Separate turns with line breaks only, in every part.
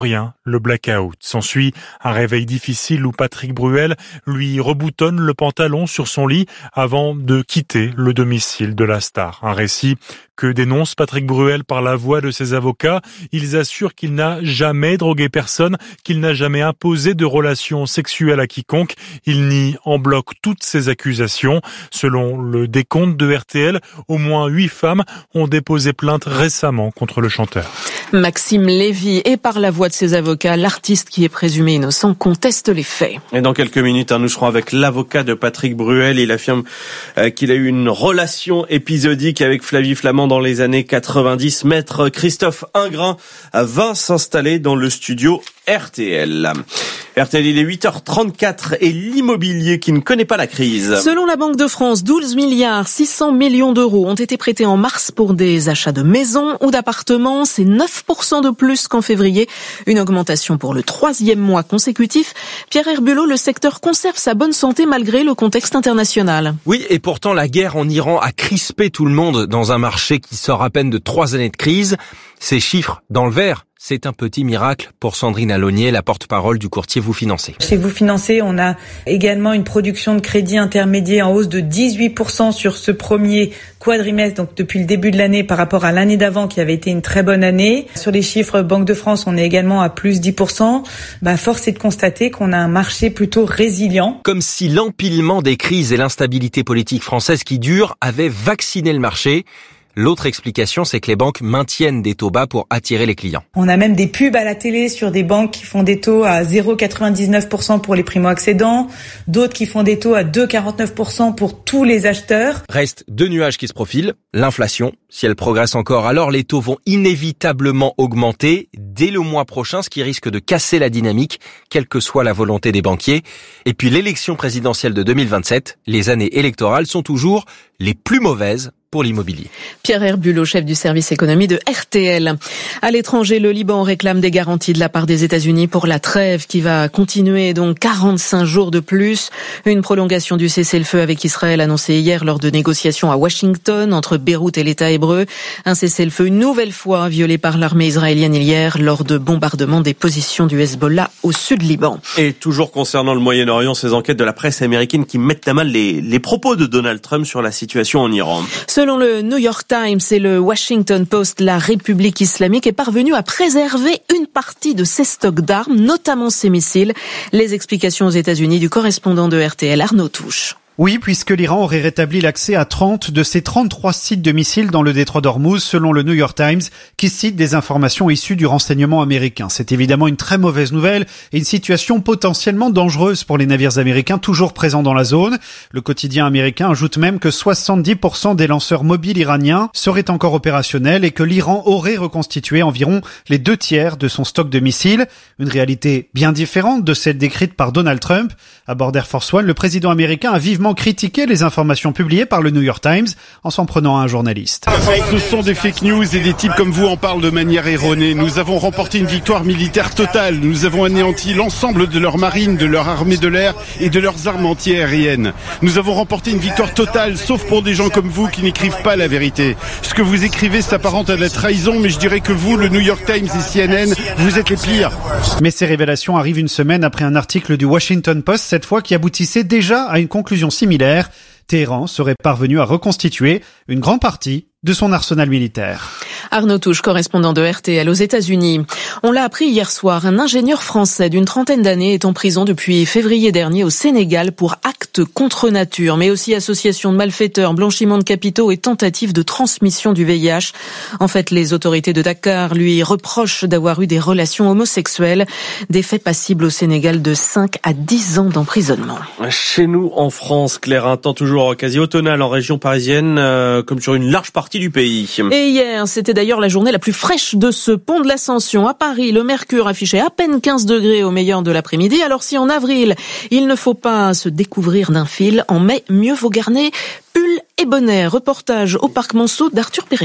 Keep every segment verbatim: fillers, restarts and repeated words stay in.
Rien, le blackout. S'ensuit un réveil difficile où Patrick Bruel lui reboutonne le pantalon sur son lit avant de quitter le domicile de la star. Un récit que dénonce Patrick Bruel par la voix de ses avocats. Ils assurent qu'il n'a jamais drogué personne, qu'il n'a jamais imposé de relations sexuelles à quiconque. Il nie en bloc toutes ces accusations. Selon le décompte de R T L, au moins huit femmes ont déposé plainte récemment contre le chanteur.
Maxime Lévy, et par la voix de ses avocats, l'artiste qui est présumé innocent conteste les faits.
Et dans quelques minutes, hein, nous serons avec l'avocat de Patrick Bruel. Il affirme euh, qu'il a eu une relation épisodique avec Flavie Flament dans les années quatre-vingt-dix. Maître Christophe Ingrain va s'installer dans le studio R T L. R T L, il est huit heures trente-quatre et l'immobilier qui ne connaît pas la crise.
Selon la Banque de France, douze milliards six cents millions d'euros ont été prêtés en mars pour des achats de maisons ou d'appartements. C'est neuf pour cent de plus qu'en février. Une augmentation pour le troisième mois consécutif. Pierre Herbulot, le secteur conserve sa bonne santé malgré le contexte international.
Oui, et pourtant la guerre en Iran a crispé tout le monde dans un marché qui sort à peine de trois années de crise. Ces chiffres dans le vert, c'est un petit miracle pour Sandrine Alonier, la porte-parole du courtier Vous Financez.
Chez Vous Financez, on a également une production de crédit intermédiaire en hausse de dix-huit pour cent sur ce premier quadrimestre, donc depuis le début de l'année par rapport à l'année d'avant qui avait été une très bonne année. Sur les chiffres Banque de France, on est également à plus dix pour cent. Bah, force est de constater qu'on a un marché plutôt résilient.
Comme si l'empilement des crises et l'instabilité politique française qui dure avaient vacciné le marché. L'autre explication, c'est que les banques maintiennent des taux bas pour attirer les clients.
On a même des pubs à la télé sur des banques qui font des taux à zéro virgule quatre-vingt-dix-neuf pour cent pour les primo-accédants, d'autres qui font des taux à deux virgule quarante-neuf pour cent pour tous les acheteurs.
Reste deux nuages qui se profilent. L'inflation, si elle progresse encore, alors les taux vont inévitablement augmenter dès le mois prochain, ce qui risque de casser la dynamique, quelle que soit la volonté des banquiers. Et puis l'élection présidentielle de deux mille vingt-sept, les années électorales sont toujours les plus mauvaises pour l'immobilier.
Pierre Herbulot, chef du service économie de R T L. À l'étranger, le Liban réclame des garanties de la part des États-Unis pour la trêve qui va continuer donc quarante-cinq jours de plus. Une prolongation du cessez-le-feu avec Israël annoncée hier lors de négociations à Washington entre Beyrouth et l'État hébreu. Un cessez-le-feu une nouvelle fois violé par l'armée israélienne hier lors de bombardements des positions du Hezbollah au sud Liban.
Et toujours concernant le Moyen-Orient, ces enquêtes de la presse américaine qui mettent à mal les, les propos de Donald Trump sur la situation en Iran.
Selon le New York Times et le Washington Post, la République islamique est parvenue à préserver une partie de ses stocks d'armes, notamment ses missiles. Les explications aux États-Unis du correspondant de R T L, Arnaud Touche.
Oui, puisque l'Iran aurait rétabli l'accès à trente de ses trente-trois sites de missiles dans le détroit d'Ormuz, selon le New York Times, qui cite des informations issues du renseignement américain. C'est évidemment une très mauvaise nouvelle et une situation potentiellement dangereuse pour les navires américains toujours présents dans la zone. Le quotidien américain ajoute même que soixante-dix pour cent des lanceurs mobiles iraniens seraient encore opérationnels et que l'Iran aurait reconstitué environ les deux tiers de son stock de missiles. Une réalité bien différente de celle décrite par Donald Trump. À bord d'Air Force One, le président américain a vivement critiqué les informations publiées par le New York Times en s'en prenant à un journaliste.
Ce sont des fake news et des types comme vous en parlent de manière erronée. Nous avons remporté une victoire militaire totale. Nous avons anéanti l'ensemble de leur marine, de leur armée de l'air et de leurs armes anti-aériennes. Nous avons remporté une victoire totale, sauf pour des gens comme vous qui n'écrivent pas la vérité. Ce que vous écrivez s'apparente à de la trahison, mais je dirais que vous, le New York Times et C N N, vous êtes les pires.
Mais ces révélations arrivent une semaine après un article du Washington Post, cette fois qui aboutissait déjà à une conclusion similaire. Téhéran serait parvenu à reconstituer une grande partie de son arsenal militaire.
Arnaud Touche, correspondant de R T L aux États-Unis. On l'a appris hier soir, un ingénieur français d'une trentaine d'années est en prison depuis février dernier au Sénégal pour actes contre nature, mais aussi association de malfaiteurs, blanchiment de capitaux et tentative de transmission du V I H. En fait, les autorités de Dakar lui reprochent d'avoir eu des relations homosexuelles, des faits passibles au Sénégal de cinq à dix ans d'emprisonnement.
Chez nous, en France, Claire, un temps toujours quasi automnal en région parisienne, euh, comme sur une large partie du pays.
Et hier, c'était d'ailleurs la journée la plus fraîche de ce pont de l'Ascension. À Paris, le mercure affichait à peine quinze degrés au meilleur de l'après-midi. Alors si en avril, il ne faut pas se découvrir d'un fil, en mai, mieux vaut garder pull et bonnet. Reportage au Parc Monceau d'Arthur Pereira.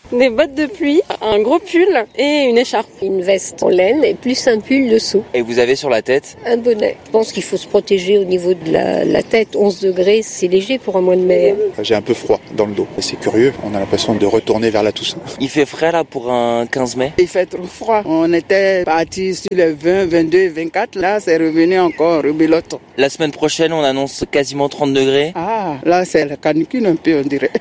Des bottes de pluie, un gros pull et une écharpe.
Une veste en laine et plus un pull dessous.
Et vous avez sur la tête?
Un bonnet. Je pense qu'il faut se protéger au niveau de la, la tête. onze degrés, c'est léger pour un mois de mai.
J'ai un peu froid dans le dos. C'est curieux, on a l'impression de retourner vers la Toussaint.
Il fait frais là pour un quinze mai?
Il fait trop froid. On était parti sur les vingt, vingt-deux, vingt-quatre. Là, c'est revenu encore rebelote.
La semaine prochaine, on annonce quasiment trente degrés.
Ah, là, c'est la canicule un peu, on dirait.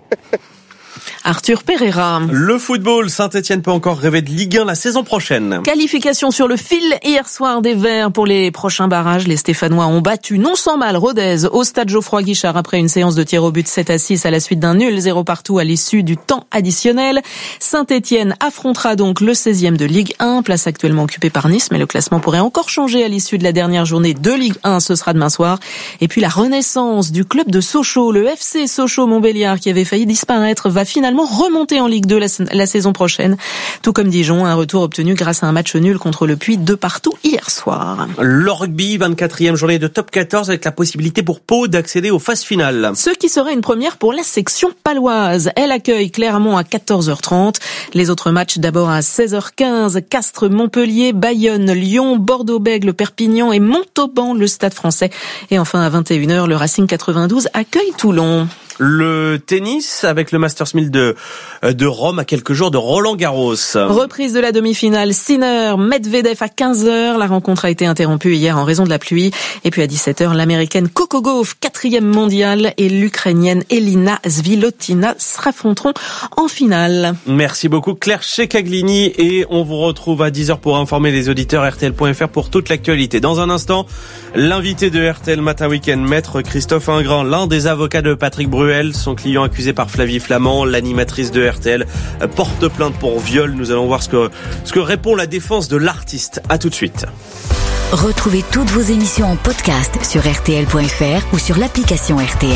Arthur Pereira.
Le football, Saint-Etienne peut encore rêver de Ligue un la saison prochaine.
Qualification sur le fil hier soir des Verts pour les prochains barrages. Les Stéphanois ont battu non sans mal Rodez au stade Geoffroy-Guichard après une séance de tir au but sept à six à la suite d'un nul zéro partout à l'issue du temps additionnel. Saint-Etienne affrontera donc le seizième de Ligue un, place actuellement occupée par Nice, mais le classement pourrait encore changer à l'issue de la dernière journée de Ligue un, ce sera demain soir. Et puis la renaissance du club de Sochaux, le F C Sochaux-Montbéliard qui avait failli disparaître, va finalement remonter en Ligue deux la, la saison prochaine. Tout comme Dijon, un retour obtenu grâce à un match nul contre le Puy de partout hier soir.
Le rugby, vingt-quatrième journée de top quatorze avec la possibilité pour Pau d'accéder aux phases finales.
Ce qui serait une première pour la section paloise. Elle accueille Clermont à quatorze heures trente. Les autres matchs d'abord à seize heures quinze. Castres, Montpellier, Bayonne, Lyon, Bordeaux-Bègles, Perpignan et Montauban, le Stade français. Et enfin à vingt et une heures, le Racing quatre-vingt-douze accueille Toulon.
Le tennis avec le Masters mille de, de Rome à quelques jours de Roland-Garros.
Reprise de la demi-finale Sinner-Medvedev à quinze heures. La rencontre a été interrompue hier en raison de la pluie. Et puis à dix-sept heures, l'américaine Coco Gauff, quatrième mondiale, et l'ukrainienne Elina Svilotina s'affronteront en finale.
Merci beaucoup Claire Checaglini et on vous retrouve à dix heures pour informer les auditeurs R T L point F R pour toute l'actualité. Dans un instant, l'invité de R T L Matin Week-end, maître Christophe Ingrand, l'un des avocats de Patrick Bruel. Son client accusé par Flavie Flamand, l'animatrice de R T L, porte plainte pour viol. Nous allons voir ce que, ce que répond la défense de l'artiste. À tout de suite.
Retrouvez toutes vos émissions en podcast sur R T L point F R ou sur l'application R T L.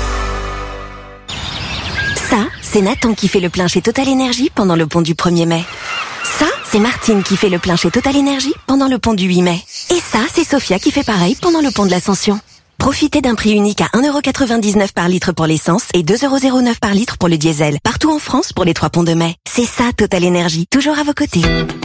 Ça, c'est Nathan qui fait le plein chez Total Énergie pendant le pont du premier mai. Ça, c'est Martine qui fait le plein chez Total Énergie pendant le pont du huit mai. Et ça, c'est Sophia qui fait pareil pendant le pont de l'Ascension. Profitez d'un prix unique à un euro quatre-vingt-dix-neuf par litre pour l'essence et deux euros zéro neuf par litre pour le diesel. Partout en France pour les trois ponts de mai. C'est ça, Total Énergie. Toujours à vos côtés.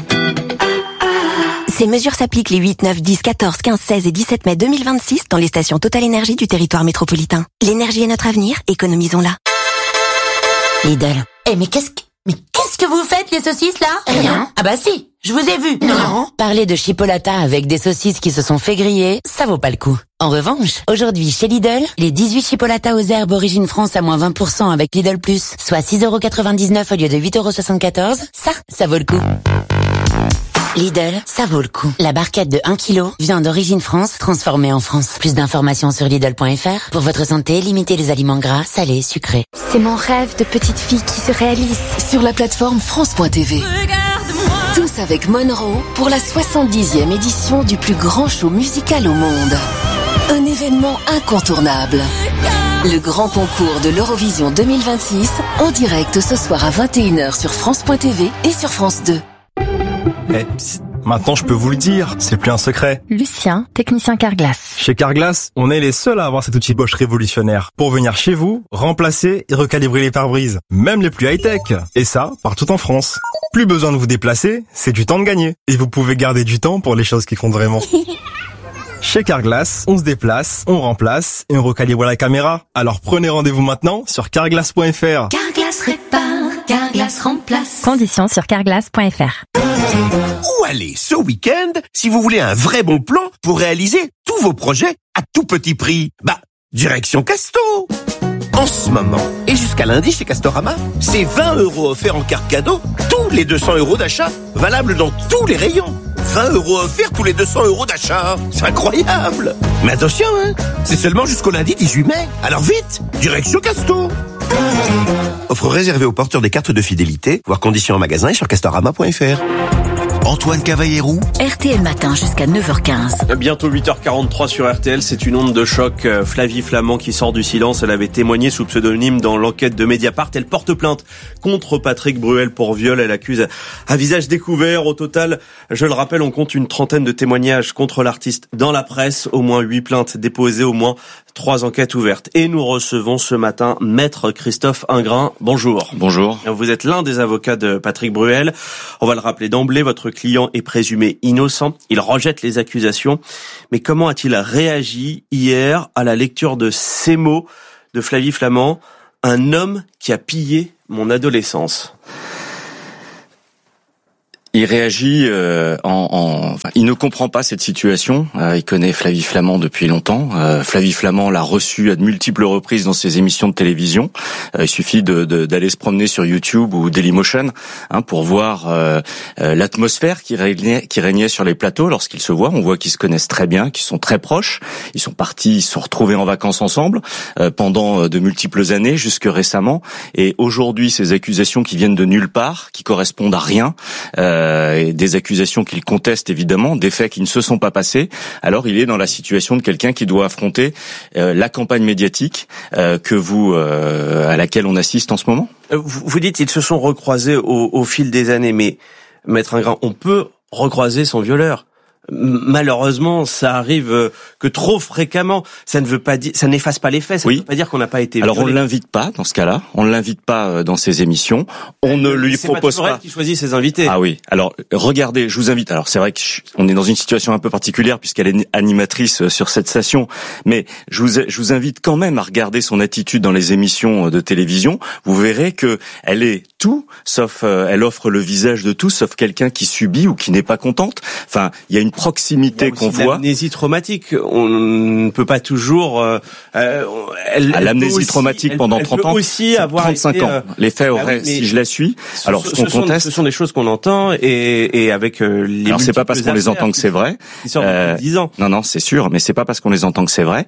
Ces mesures s'appliquent les huit, neuf, dix, quatorze, quinze, seize et dix-sept mai deux mille vingt-six dans les stations Total Énergie du territoire métropolitain. L'énergie est notre avenir, économisons-la.
Lidl. Eh mais qu'est-ce que... Mais qu'est-ce que vous faites, les saucisses, là?
Rien.
Ah bah si, je vous ai vu.
Non.
Parler de chipolata avec des saucisses qui se sont fait griller, ça vaut pas le coup. En revanche, aujourd'hui, chez Lidl, les dix-huit chipolatas aux herbes origine France à moins vingt pour cent avec Lidl Plus, soit six euros quatre-vingt-dix-neuf au lieu de huit euros soixante-quatorze, ça, ça vaut le coup. Lidl, ça vaut le coup. La barquette de un kilo, viande d'origine France, transformée en France. Plus d'informations sur Lidl point F R. Pour votre santé, limitez les aliments gras, salés, sucrés.
C'est mon rêve de petite fille qui se réalise.
Sur la plateforme France point T V. Tous avec Monroe pour la soixante-dixième édition du plus grand show musical au monde. Un événement incontournable. Le grand concours de l'Eurovision deux mille vingt-six, en direct ce soir à vingt et une heures sur France point T V et sur France deux.
Eh, psst, maintenant je peux vous le dire, c'est plus un secret.
Lucien, technicien Carglass.
Chez Carglass, on est les seuls à avoir cet outil Bosch révolutionnaire pour venir chez vous, remplacer et recalibrer les pare-brises, même les plus high-tech. Et ça, partout en France. Plus besoin de vous déplacer, c'est du temps de gagner. Et vous pouvez garder du temps pour les choses qui comptent vraiment. Chez Carglass, on se déplace, on remplace et on recalibre la caméra. Alors prenez rendez-vous maintenant sur carglass point F R.
Carglass répare, Carglass remplace.
Conditions sur carglass point F R.
Où aller ce week-end si vous voulez un vrai bon plan pour réaliser tous vos projets à tout petit prix? Bah, direction Casto. En ce moment, et jusqu'à lundi chez Castorama, c'est vingt euros offerts en carte cadeau tous les deux cents euros d'achat, valable dans tous les rayons. vingt euros offerts tous les deux cents euros d'achat. C'est incroyable. Mais attention, hein, c'est seulement jusqu'au lundi dix-huit mai. Alors vite, direction Casto. Offre réservée aux porteurs des cartes de fidélité, voire conditions en magasin et sur castorama point F R. Antoine Cavallero.
R T L Matin jusqu'à neuf heures quinze.
Bientôt huit heures quarante-trois sur R T L, c'est une onde de choc. Flavie Flament qui sort du silence, elle avait témoigné sous pseudonyme dans l'enquête de Mediapart. Elle porte plainte contre Patrick Bruel pour viol. Elle accuse à visage découvert. Au total, je le rappelle, on compte une trentaine de témoignages contre l'artiste dans la presse. Au moins huit plaintes déposées, au moins trois enquêtes ouvertes. Et nous recevons ce matin Maître Christophe Ingrain. Bonjour.
Bonjour.
Vous êtes l'un des avocats de Patrick Bruel. On va le rappeler d'emblée, votre client est présumé innocent. Il rejette les accusations. Mais comment a-t-il réagi hier à la lecture de ces mots de Flavie Flament? Un homme qui a pillé mon adolescence.
Il réagit euh, en, en enfin, il ne comprend pas cette situation. Euh, il connaît Flavie Flament depuis longtemps. Euh, Flavie Flament l'a reçu à de multiples reprises dans ses émissions de télévision. Euh, il suffit de, de, d'aller se promener sur YouTube ou Dailymotion hein, pour voir euh, euh, l'atmosphère qui régnait, qui régnait sur les plateaux lorsqu'ils se voient. On voit qu'ils se connaissent très bien, qu'ils sont très proches. Ils sont partis, ils se sont retrouvés en vacances ensemble euh, pendant de multiples années, jusque récemment. Et aujourd'hui, ces accusations qui viennent de nulle part, qui correspondent à rien. Euh, Et des accusations qu'il conteste évidemment, des faits qui ne se sont pas passés. Alors il est dans la situation de quelqu'un qui doit affronter euh, la campagne médiatique euh, que vous euh, à laquelle on assiste en ce moment.
Vous, vous dites ils se sont recroisés au, au fil des années, mais Maître Ingrain, on peut recroiser son violeur. Malheureusement, ça arrive que trop fréquemment. Ça ne veut pas dire, ça n'efface pas les faits. Ça
oui.
ne veut pas dire qu'on n'a pas été
Alors
violé.
on l'invite pas dans ce cas-là. On ne l'invite pas dans ses émissions. On ne lui
c'est
propose
pas.
pas.
C'est pas qui choisit ses invités.
Ah oui. Alors regardez, je vous invite. Alors c'est vrai que je, on est dans une situation un peu particulière puisqu'elle est animatrice sur cette station, mais je vous je vous invite quand même à regarder son attitude dans les émissions de télévision. Vous verrez que elle est tout sauf, euh, elle offre le visage de tout sauf quelqu'un qui subit ou qui n'est pas contente. Enfin, il y a une proximité qu'on voit.
L'amnésie traumatique, on ne peut pas toujours. Euh, elle,
à l'amnésie
aussi,
traumatique
elle,
pendant
elle
trente
peut
ans,
aussi avoir
trente-cinq
été,
ans.
Euh,
les faits
bah
auraient,
oui,
si je la suis.
Ce,
alors ce, ce qu'on
sont,
conteste,
ce sont des choses qu'on entend et, et avec euh, les.
Alors c'est pas parce qu'on les entend que c'est vrai.
Qui sortent depuis
euh,
dix ans.
Non non, c'est sûr, mais c'est pas parce qu'on les entend que c'est vrai.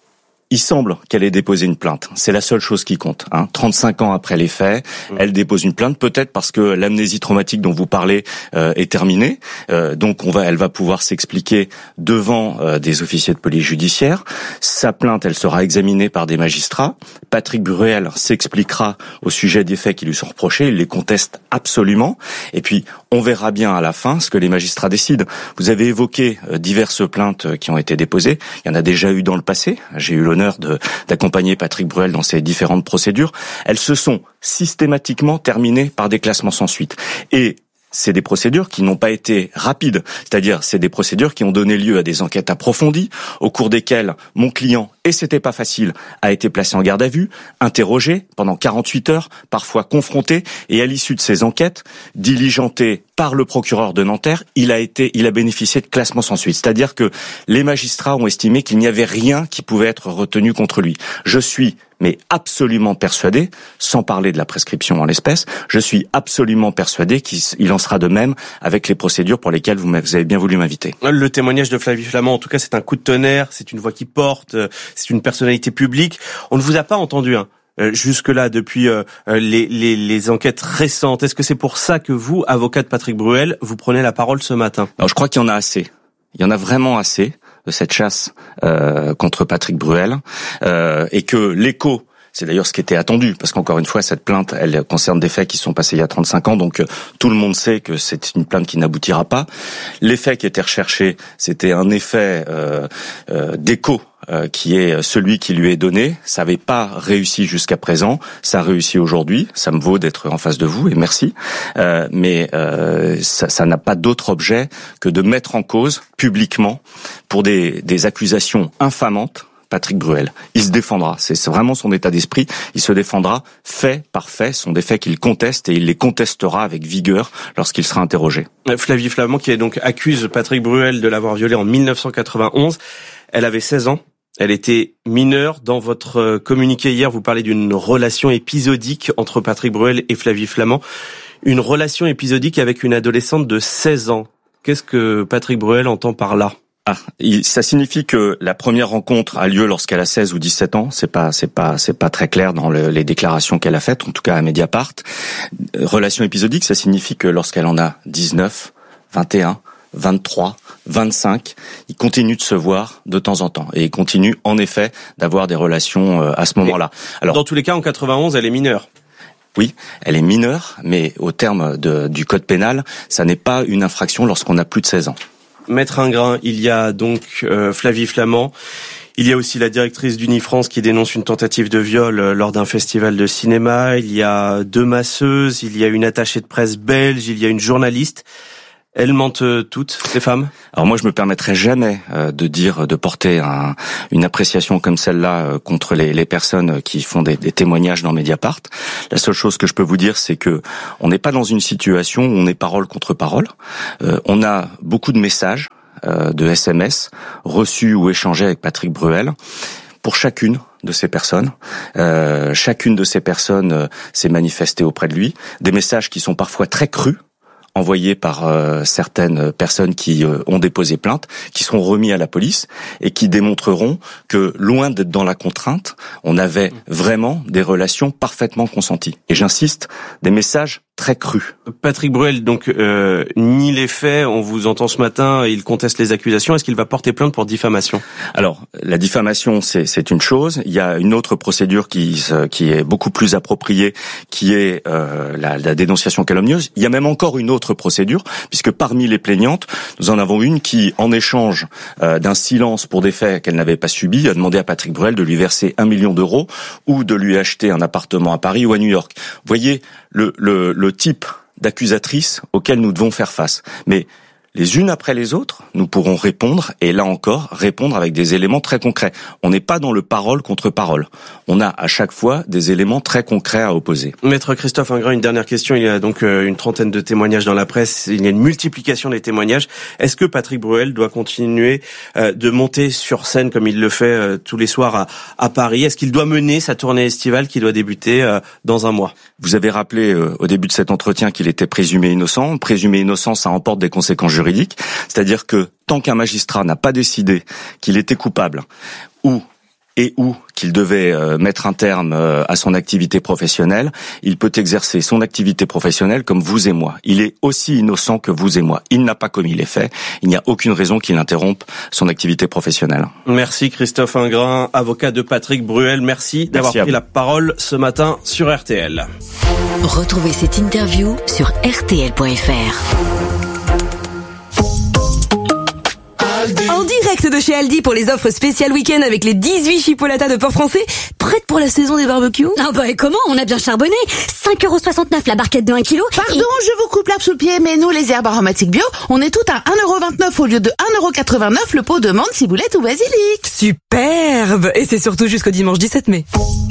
Il semble qu'elle ait déposé une plainte. C'est la seule chose qui compte. Hein. trente-cinq ans après les faits, mmh. elle dépose une plainte. Peut-être parce que l'amnésie traumatique dont vous parlez euh, est terminée. Euh, donc on va, elle va pouvoir s'expliquer devant euh, des officiers de police judiciaire. Sa plainte, elle sera examinée par des magistrats. Patrick Bruel s'expliquera au sujet des faits qui lui sont reprochés. Il les conteste absolument. Et puis on verra bien à la fin ce que les magistrats décident. Vous avez évoqué euh, diverses plaintes qui ont été déposées. Il y en a déjà eu dans le passé. J'ai eu l'honneur De, d'accompagner Patrick Bruel dans ces différentes procédures. Elles se sont systématiquement terminées par des classements sans suite. Et c'est des procédures qui n'ont pas été rapides. C'est-à-dire, c'est des procédures qui ont donné lieu à des enquêtes approfondies, au cours desquelles mon client, et c'était pas facile, a été placé en garde à vue, interrogé pendant quarante-huit heures, parfois confronté, et à l'issue de ces enquêtes, diligenté par le procureur de Nanterre, il a été, il a bénéficié de classements sans suite. C'est-à-dire que les magistrats ont estimé qu'il n'y avait rien qui pouvait être retenu contre lui. Je suis mais absolument persuadé, sans parler de la prescription en l'espèce, je suis absolument persuadé qu'il en sera de même avec les procédures pour lesquelles vous avez bien voulu m'inviter.
Le témoignage de Flavie Flament, en tout cas, c'est un coup de tonnerre, c'est une voix qui porte, c'est une personnalité publique. On ne vous a pas entendu, hein, jusque-là, depuis euh, les, les, les enquêtes récentes. Est-ce que c'est pour ça que vous, avocat de Patrick Bruel, vous prenez la parole ce matin?
Alors, je crois qu'il y en a assez. Il y en a vraiment assez de cette chasse euh, contre Patrick Bruel, euh, et que l'écho, c'est d'ailleurs ce qui était attendu, parce qu'encore une fois, cette plainte, elle concerne des faits qui sont passés il y a trente-cinq ans, donc euh, tout le monde sait que c'est une plainte qui n'aboutira pas. L'effet qui était recherché, c'était un effet euh, euh, d'écho, Euh, qui est celui qui lui est donné. Ça n'avait pas réussi jusqu'à présent, ça a réussi aujourd'hui, ça me vaut d'être en face de vous, et merci. Euh, mais euh, ça, ça n'a pas d'autre objet que de mettre en cause publiquement, pour des, des accusations infamantes, Patrick Bruel. Il se défendra, c'est vraiment son état d'esprit, il se défendra fait par fait, ce sont des faits qu'il conteste et il les contestera avec vigueur lorsqu'il sera interrogé.
Flavie Flament, qui est donc accuse Patrick Bruel de l'avoir violée en mille neuf cent quatre-vingt-onze, elle avait seize ans. Elle était mineure. Dans votre communiqué hier, vous parlez d'une relation épisodique entre Patrick Bruel et Flavie Flament. Une relation épisodique avec une adolescente de seize ans. Qu'est-ce que Patrick Bruel entend par là?
Ah, ça signifie que la première rencontre a lieu lorsqu'elle a seize ou dix-sept ans. C'est pas, c'est pas, c'est pas très clair dans le, les déclarations qu'elle a faites, en tout cas à Mediapart. Relation épisodique, ça signifie que lorsqu'elle en a dix-neuf, vingt et un, vingt-trois, vingt-cinq, ils continuent de se voir de temps en temps et ils continuent en effet d'avoir des relations à ce moment-là.
Alors, dans tous les cas, en quatre-vingt-onze, elle est mineure.
Oui, elle est mineure, mais au terme de, du code pénal, ça n'est pas une infraction lorsqu'on a plus de seize ans.
Maître Ingrain, il y a donc euh, Flavie Flament. Il y a aussi la directrice d'Unifrance qui dénonce une tentative de viol lors d'un festival de cinéma. Il y a deux masseuses, il y a une attachée de presse belge, il y a une journaliste. Elles mentent toutes, ces femmes ?
Alors moi, je me permettrai jamais euh, de dire, de porter un, une appréciation comme celle-là euh, contre les, les personnes qui font des, des témoignages dans Mediapart. La seule chose que je peux vous dire, c'est que on n'est pas dans une situation où on est parole contre parole. Euh, on a beaucoup de messages, euh, de S M S reçus ou échangés avec Patrick Bruel. Pour chacune de ces personnes, euh, chacune de ces personnes euh, s'est manifestée auprès de lui. Des messages qui sont parfois très crus, envoyés par euh, certaines personnes qui euh, ont déposé plainte, qui seront remis à la police et qui démontreront que, loin d'être dans la contrainte, on avait vraiment des relations parfaitement consenties. Et j'insiste, des messages très crus.
Patrick Bruel, donc, euh, nie les faits. On vous entend ce matin, il conteste les accusations. Est-ce qu'il va porter plainte pour diffamation ?
Alors, la diffamation, c'est, c'est une chose. Il y a une autre procédure qui, qui est beaucoup plus appropriée, qui est euh, la, la dénonciation calomnieuse. Il y a même encore une autre procédure, puisque parmi les plaignantes, nous en avons une qui, en échange euh, d'un silence pour des faits qu'elle n'avait pas subis, a demandé à Patrick Bruel de lui verser un million d'euros ou de lui acheter un appartement à Paris ou à New York. Vous voyez le, le, le type d'accusatrice auquel nous devons faire face. Mais les unes après les autres, nous pourrons répondre, et là encore, répondre avec des éléments très concrets. On n'est pas dans le parole contre parole. On a à chaque fois des éléments très concrets à opposer.
Maître Christophe Ingrain, une dernière question. Il y a donc une trentaine de témoignages dans la presse. Il y a une multiplication des témoignages. Est-ce que Patrick Bruel doit continuer de monter sur scène comme il le fait tous les soirs à, à Paris ? Est-ce qu'il doit mener sa tournée estivale qui doit débuter dans un mois ?
Vous avez rappelé au début de cet entretien qu'il était présumé innocent. Présumé innocent, ça emporte des conséquences juridiques. C'est-à-dire que tant qu'un magistrat n'a pas décidé qu'il était coupable ou et ou qu'il devait euh, mettre un terme euh, à son activité professionnelle, il peut exercer son activité professionnelle comme vous et moi. Il est aussi innocent que vous et moi. Il n'a pas commis les faits. Il n'y a aucune raison qu'il interrompe son activité professionnelle.
Merci Christophe Ingrain, avocat de Patrick Bruel. Merci d'avoir Merci pris la parole ce matin sur R T L.
Retrouvez cette interview sur R T L point F R.
En direct de chez Aldi pour les offres spéciales week-end avec les dix-huit chipolatas de port français, prête pour la saison des barbecues.
Ah bah et comment ? On a bien charbonné. cinq euros soixante-neuf la barquette de un kilo.
Pardon, et... je vous coupe l'herbe sous le pied, mais nous les herbes aromatiques bio, on est tout à un euro vingt-neuf au lieu de un euro quatre-vingt-neuf le pot de menthe, ciboulette ou basilic.
Superbe. Et c'est surtout jusqu'au dimanche dix-sept mai.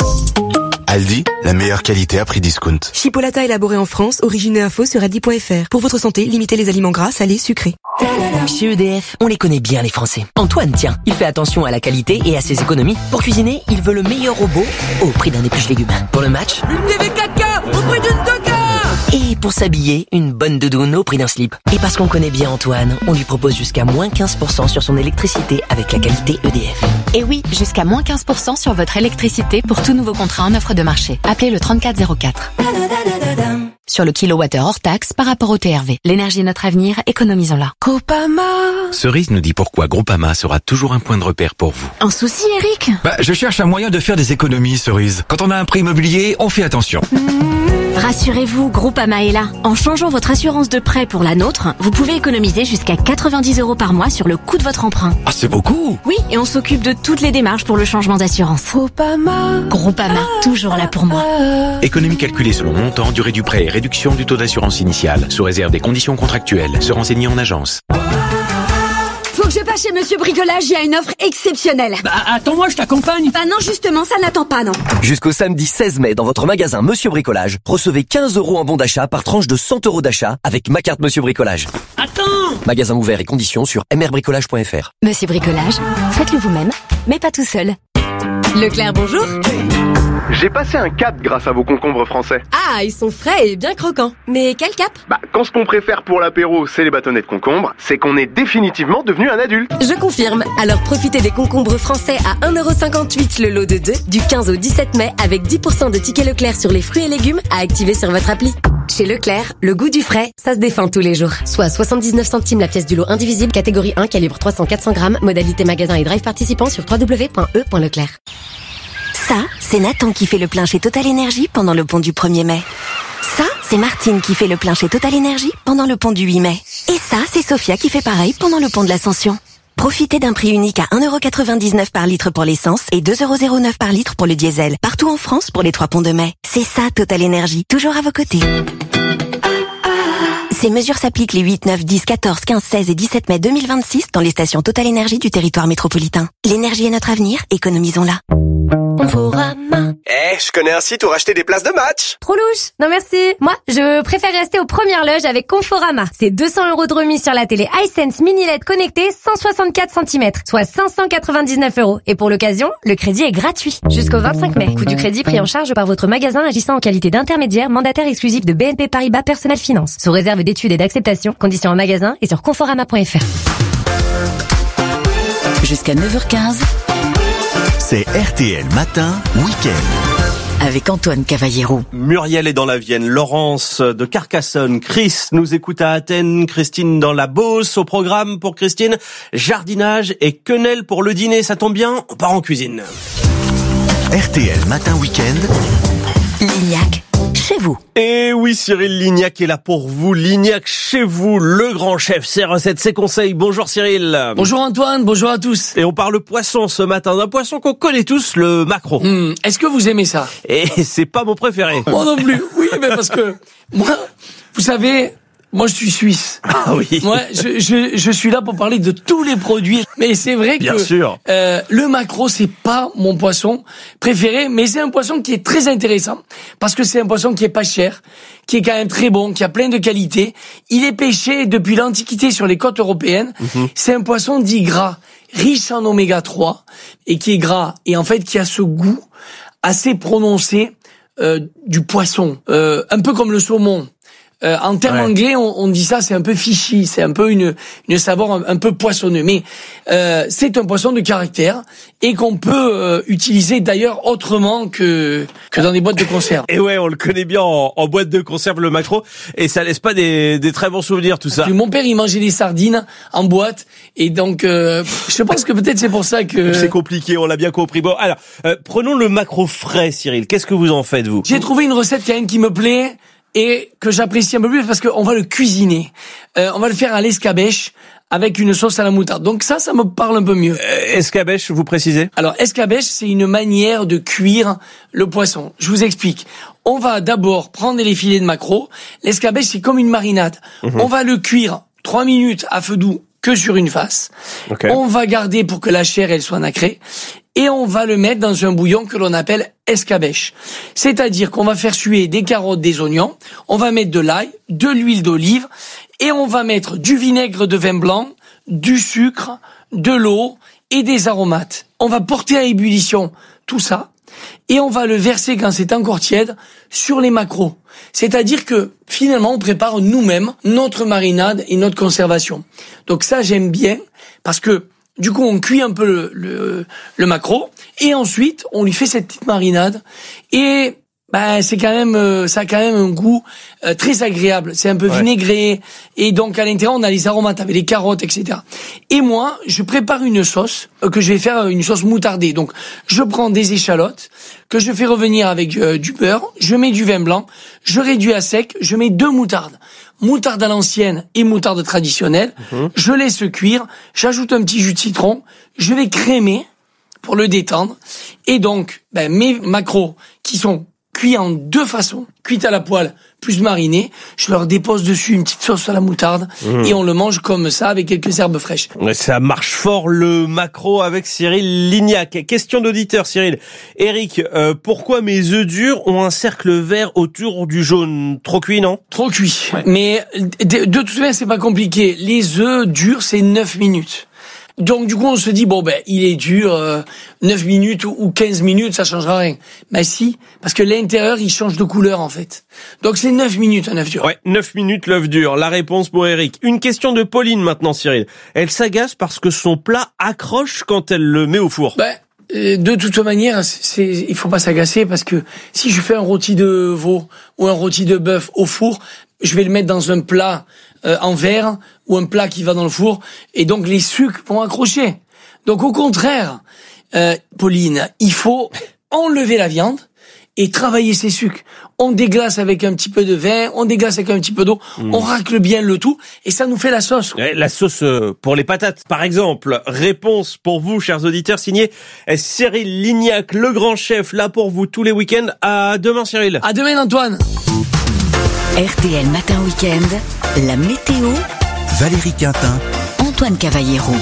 Aldi, la meilleure qualité à prix discount.
Chipolata élaboré en France, origine et info sur aldi point F R. Pour votre santé, limitez les aliments gras, salés, sucrés.
Chez E D F, on les connaît bien les Français. Antoine, tiens, il fait attention à la qualité et à ses économies. Pour cuisiner, il veut le meilleur robot au prix d'un épluche légumes. Pour le match,
une T V quatre K au prix d'une deux K.
Et pour s'habiller, une bonne doudoune au prix d'un slip. Et parce qu'on connaît bien Antoine, on lui propose jusqu'à moins quinze pour cent sur son électricité avec la qualité E D F.
Et oui, jusqu'à moins quinze pour cent sur votre électricité pour tout nouveau contrat en offre de marché. Appelez le trente-quatre zéro quatre. Sur le kilowattheure hors taxe par rapport au T R V. L'énergie est notre avenir, économisons-la.
Groupama.
Cerise nous dit pourquoi Groupama sera toujours un point de repère pour vous.
Un souci, Eric ?
Bah, je cherche un moyen de faire des économies, Cerise. Quand on a un prêt immobilier, on fait attention.
Mmh. Rassurez-vous, Groupama est là. En changeant votre assurance de prêt pour la nôtre, vous pouvez économiser jusqu'à quatre-vingt-dix euros par mois sur le coût de votre emprunt.
Ah, c'est beaucoup.
Oui, et on s'occupe de toutes les démarches pour le changement d'assurance.
Groupama.
Groupama, toujours là pour moi.
Économie calculée selon montant, durée du prêt et réduction du taux d'assurance initiale, sous réserve des conditions contractuelles. Se renseigner en agence.
Faut que je passe chez Monsieur Bricolage, il y a une offre exceptionnelle.
Bah attends-moi, je t'accompagne.
Bah non, justement, ça n'attend pas, non.
Jusqu'au samedi seize mai, dans votre magasin Monsieur Bricolage, recevez quinze euros en bon d'achat par tranche de cent euros d'achat avec ma carte Monsieur Bricolage.
Attends.
Magasin ouvert et conditions sur m r bricolage point f r.
Monsieur Bricolage, faites-le vous-même, mais pas tout seul.
Leclerc, bonjour.
J'ai passé un cap grâce à vos concombres français.
Ah, ils sont frais et bien croquants. Mais quel cap ?
Bah, quand ce qu'on préfère pour l'apéro, c'est les bâtonnets de concombre, c'est qu'on est définitivement devenu un adulte.
Je confirme. Alors profitez des concombres français à un euro cinquante-huit le lot de deux, du quinze au dix-sept mai, avec dix pour cent de tickets Leclerc sur les fruits et légumes à activer sur votre appli.
Chez Leclerc, le goût du frais, ça se défend tous les jours. Soit soixante-dix-neuf centimes la pièce du lot indivisible, catégorie un, calibre trois cents à quatre cents grammes, modalité magasin et drive participant sur w w w point e point leclerc.
Ça, c'est Nathan qui fait le plein chez Total Énergie pendant le pont du premier mai. Ça, c'est Martine qui fait le plein chez Total Énergie pendant le pont du huit mai. Et ça, c'est Sophia qui fait pareil pendant le pont de l'Ascension. Profitez d'un prix unique à un euro quatre-vingt-dix-neuf par litre pour l'essence et deux euros zéro neuf par litre pour le diesel. Partout en France pour les trois ponts de mai. C'est ça, Total Énergie. Toujours à vos côtés. Ces mesures s'appliquent les huit, neuf, dix, quatorze, quinze, seize et dix-sept mai deux mille vingt-six dans les stations Total Énergie du territoire métropolitain. L'énergie est notre avenir, économisons-la.
Conforama. Eh, je connais un site où racheter des places de match.
Trop louche. Non merci. Moi, je préfère rester aux premières loges avec Conforama. C'est deux cents euros de remise sur la télé iSense Mini L E D connectée cent soixante-quatre centimètres, soit cinq cent quatre-vingt-dix-neuf euros. Et pour l'occasion, le crédit est gratuit. Jusqu'au vingt-cinq mai. Coût du crédit pris en charge par votre magasin agissant en qualité d'intermédiaire mandataire exclusif de B N P Paribas Personnel Finance. Sous réserve d'études et d'acceptation. Conditions en magasin et sur conforama point f r.
Jusqu'à neuf heures quinze.
C'est R T L Matin, Week-end.
Avec Antoine Cavallero.
Muriel est dans la Vienne, Laurence de Carcassonne, Chris nous écoute à Athènes, Christine dans la Beauce. Au programme pour Christine, jardinage et quenelle pour le dîner. Ça tombe bien, on part en cuisine.
R T L Matin, Week-end.
Lignac, chez vous.
Et oui, Cyril Lignac est là pour vous. Lignac chez vous, le grand chef, ses recettes, ses conseils. Bonjour Cyril.
Bonjour Antoine, bonjour à tous.
Et on parle poisson ce matin, d'un poisson qu'on connaît tous, le maquereau.
Mmh, est-ce que vous aimez ça?
Et c'est pas mon préféré.
Moi non plus, oui, mais parce que moi, vous savez... Moi, je suis suisse.
Ah oui.
Moi, je, je, je suis là pour parler de tous les produits. Mais c'est vrai
Bien
que
sûr.
Euh, le maquereau, c'est pas mon poisson préféré, mais c'est un poisson qui est très intéressant parce que c'est un poisson qui est pas cher, qui est quand même très bon, qui a plein de qualités. Il est pêché depuis l'Antiquité sur les côtes européennes. Mmh. C'est un poisson dit gras, riche en oméga trois et qui est gras et en fait qui a ce goût assez prononcé euh, du poisson, euh, un peu comme le saumon. Euh, en termes ouais. anglais, on, on dit ça, c'est un peu fishy, c'est un peu une une saveur un, un peu poissonneux. Mais euh, c'est un poisson de caractère et qu'on peut euh, utiliser d'ailleurs autrement que que dans des boîtes de conserve.
Et ouais, on le connaît bien en, en boîte de conserve le maquereau et ça laisse pas des des très bons souvenirs tout ça.
Puis mon père, il mangeait des sardines en boîte et donc euh, je pense que peut-être c'est pour ça que
c'est compliqué. On l'a bien compris. Bon, alors euh, prenons le maquereau frais, Cyril. Qu'est-ce que vous en faites vous?
J'ai trouvé une recette quand même qui me plaît. Et que j'apprécie un peu plus parce qu'on va le cuisiner. Euh, on va le faire à l'escabèche avec une sauce à la moutarde. Donc ça, ça me parle un peu mieux.
Euh, escabèche, vous précisez?
Alors, escabèche, c'est une manière de cuire le poisson. Je vous explique. On va d'abord prendre les filets de maquereau. L'escabèche, c'est comme une marinade. Mmh. On va le cuire trois minutes à feu doux que sur une face. Okay. On va garder pour que la chair, elle soit nacrée. Et on va le mettre dans un bouillon que l'on appelle escabèche. C'est-à-dire qu'on va faire suer des carottes, des oignons, on va mettre de l'ail, de l'huile d'olive, et on va mettre du vinaigre de vin blanc, du sucre, de l'eau et des aromates. On va porter à ébullition tout ça, et on va le verser quand c'est encore tiède sur les maquereaux. C'est-à-dire que finalement on prépare nous-mêmes notre marinade et notre conservation. Donc ça j'aime bien, parce que du coup, on cuit un peu le, le, le maquereau et ensuite on lui fait cette petite marinade et bah c'est quand même ça a quand même un goût euh, très agréable. C'est un peu ouais. vinaigré et donc à l'intérieur on a les aromates avec les carottes, et cetera. Et moi, je prépare une sauce euh, que je vais faire une sauce moutardée. Donc je prends des échalotes que je fais revenir avec euh, du beurre, je mets du vin blanc, je réduis à sec, je mets deux moutardes. Moutarde à l'ancienne et moutarde traditionnelle. Mmh. Je laisse cuire, j'ajoute un petit jus de citron, je vais crémer pour le détendre. Et donc, ben, mes maquereaux qui sont cuits en deux façons, cuits à la poêle plus marinés, je leur dépose dessus une petite sauce à la moutarde mmh. et on le mange comme ça avec quelques herbes fraîches.
Ça marche fort le maquereau avec Cyril Lignac. Question d'auditeur Cyril. Eric, euh, pourquoi mes œufs durs ont un cercle vert autour du jaune? Trop cuit, non?
Trop cuit. Ouais. Mais de, de toute façon, c'est pas compliqué. Les œufs durs, c'est neuf minutes. Donc du coup on se dit bon ben il est dur euh, neuf minutes ou quinze minutes, ça changera rien. Mais si, parce que l'intérieur il change de couleur en fait. Donc c'est neuf minutes un œuf dur.
Ouais, neuf minutes l'œuf dur. La réponse pour Eric. Une question de Pauline maintenant Cyril. Elle s'agace parce que son plat accroche quand elle le met au four.
Ben De toute manière, c'est, il faut pas s'agacer parce que si je fais un rôti de veau ou un rôti de bœuf au four, je vais le mettre dans un plat euh, en verre ou un plat qui va dans le four et donc les sucres vont accrocher. Donc au contraire, euh, Pauline, il faut enlever la viande et travailler ses sucres. On déglace avec un petit peu de vin, on déglace avec un petit peu d'eau, mmh. on racle bien le tout et ça nous fait la sauce.
Ouais, la sauce pour les patates, par exemple. Réponse pour vous, chers auditeurs, signé Cyril Lignac, le grand chef, là pour vous tous les week-ends. À demain, Cyril.
À demain, Antoine.
R T L Matin Week-end, la météo.
Valérie Quintin,
Antoine Cavallero.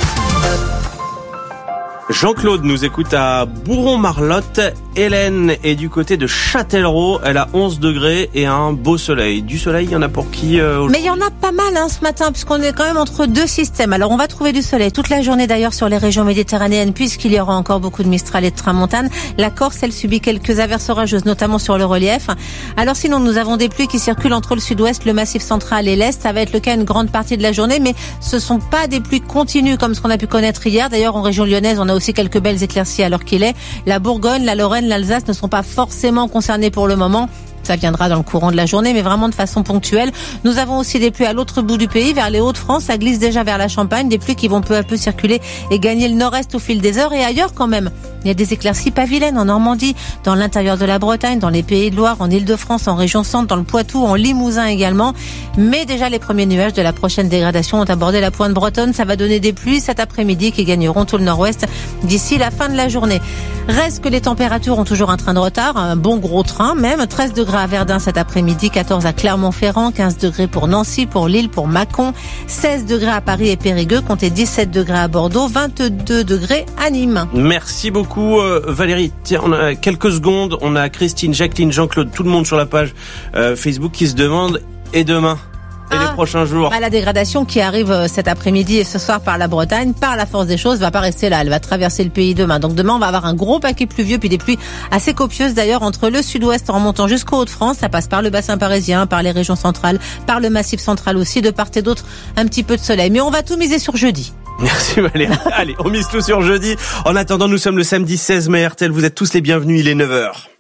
Jean-Claude nous écoute à Bourron-Marlotte. Hélène est du côté de Châtellerault. Elle a onze degrés et un beau soleil. Du soleil, il y en a pour qui euh,
Mais il y en a pas mal hein, ce matin, puisqu'on est quand même entre deux systèmes. Alors on va trouver du soleil toute la journée d'ailleurs sur les régions méditerranéennes, puisqu'il y aura encore beaucoup de Mistral et de tramontane. La Corse, elle subit quelques averses orageuses, notamment sur le relief. Alors sinon, nous avons des pluies qui circulent entre le sud-ouest, le massif central et l'est. Ça va être le cas une grande partie de la journée, mais ce sont pas des pluies continues comme ce qu'on a pu connaître hier. D'ailleurs, en région lyonnaise, on a aussi quelques belles éclaircies à l'heure qu'il est. La Bourgogne, la Lorraine, l'Alsace ne sont pas forcément concernés pour le moment. Ça viendra dans le courant de la journée, mais vraiment de façon ponctuelle. Nous avons aussi des pluies à l'autre bout du pays, vers les Hauts-de-France. Ça glisse déjà vers la Champagne, des pluies qui vont peu à peu circuler et gagner le nord-est au fil des heures et ailleurs quand même. Il y a des éclaircies pas vilaines en Normandie, dans l'intérieur de la Bretagne, dans les Pays de Loire, en Île-de-France, en région centre, dans le Poitou, en Limousin également. Mais déjà les premiers nuages de la prochaine dégradation ont abordé la pointe bretonne. Ça va donner des pluies cet après-midi qui gagneront tout le nord-ouest d'ici la fin de la journée. Reste que les températures ont toujours un train de retard, un bon gros train même. treize degrés à Verdun cet après-midi, quatorze à Clermont-Ferrand, quinze degrés pour Nancy, pour Lille, pour Mâcon, seize degrés à Paris et Périgueux, comptez dix-sept degrés à Bordeaux, vingt-deux degrés à Nîmes.
Merci beaucoup euh, Valérie. Tiens, on a quelques secondes, on a Christine, Jacqueline, Jean-Claude, tout le monde sur la page euh, Facebook qui se demande et demain et ah, les prochains jours.
Bah, la dégradation qui arrive cet après-midi et ce soir par la Bretagne, par la force des choses, va pas rester là. Elle va traverser le pays demain. Donc demain, on va avoir un gros paquet pluvieux, puis des pluies assez copieuses d'ailleurs entre le sud-ouest en remontant jusqu'au Hauts-de-France. Ça passe par le bassin parisien, par les régions centrales, par le massif central aussi, de part et d'autre, un petit peu de soleil. Mais on va tout miser sur jeudi.
Merci Valérie. Allez, on mise tout sur jeudi. En attendant, nous sommes le samedi seize mai. R T L, vous êtes tous les bienvenus. Il est neuf heures.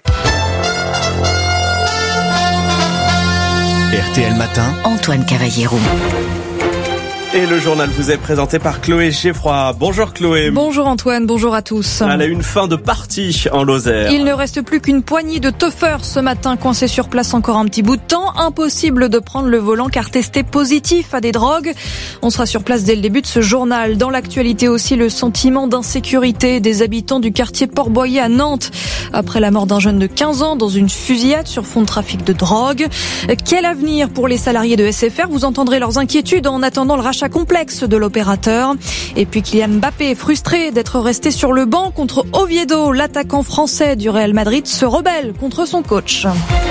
R T L Matin,
Antoine Cavallero.
Et le journal vous est présenté par Chloé Geffroy. Bonjour Chloé.
Bonjour Antoine, bonjour à tous.
Elle a une fin de partie en Lozère.
Il ne reste plus qu'une poignée de teufeurs ce matin coincés sur place encore un petit bout de temps. Impossible de prendre le volant car testé positif à des drogues. On sera sur place dès le début de ce journal. Dans l'actualité aussi, le sentiment d'insécurité des habitants du quartier Port-Boyer à Nantes. Après la mort d'un jeune de quinze ans dans une fusillade sur fond de trafic de drogue. Quel avenir pour les salariés de S F R? Vous entendrez leurs inquiétudes en attendant le rachat complexe de l'opérateur. Et puis Kylian Mbappé, frustré d'être resté sur le banc contre Oviedo, l'attaquant français du Real Madrid se rebelle contre son coach.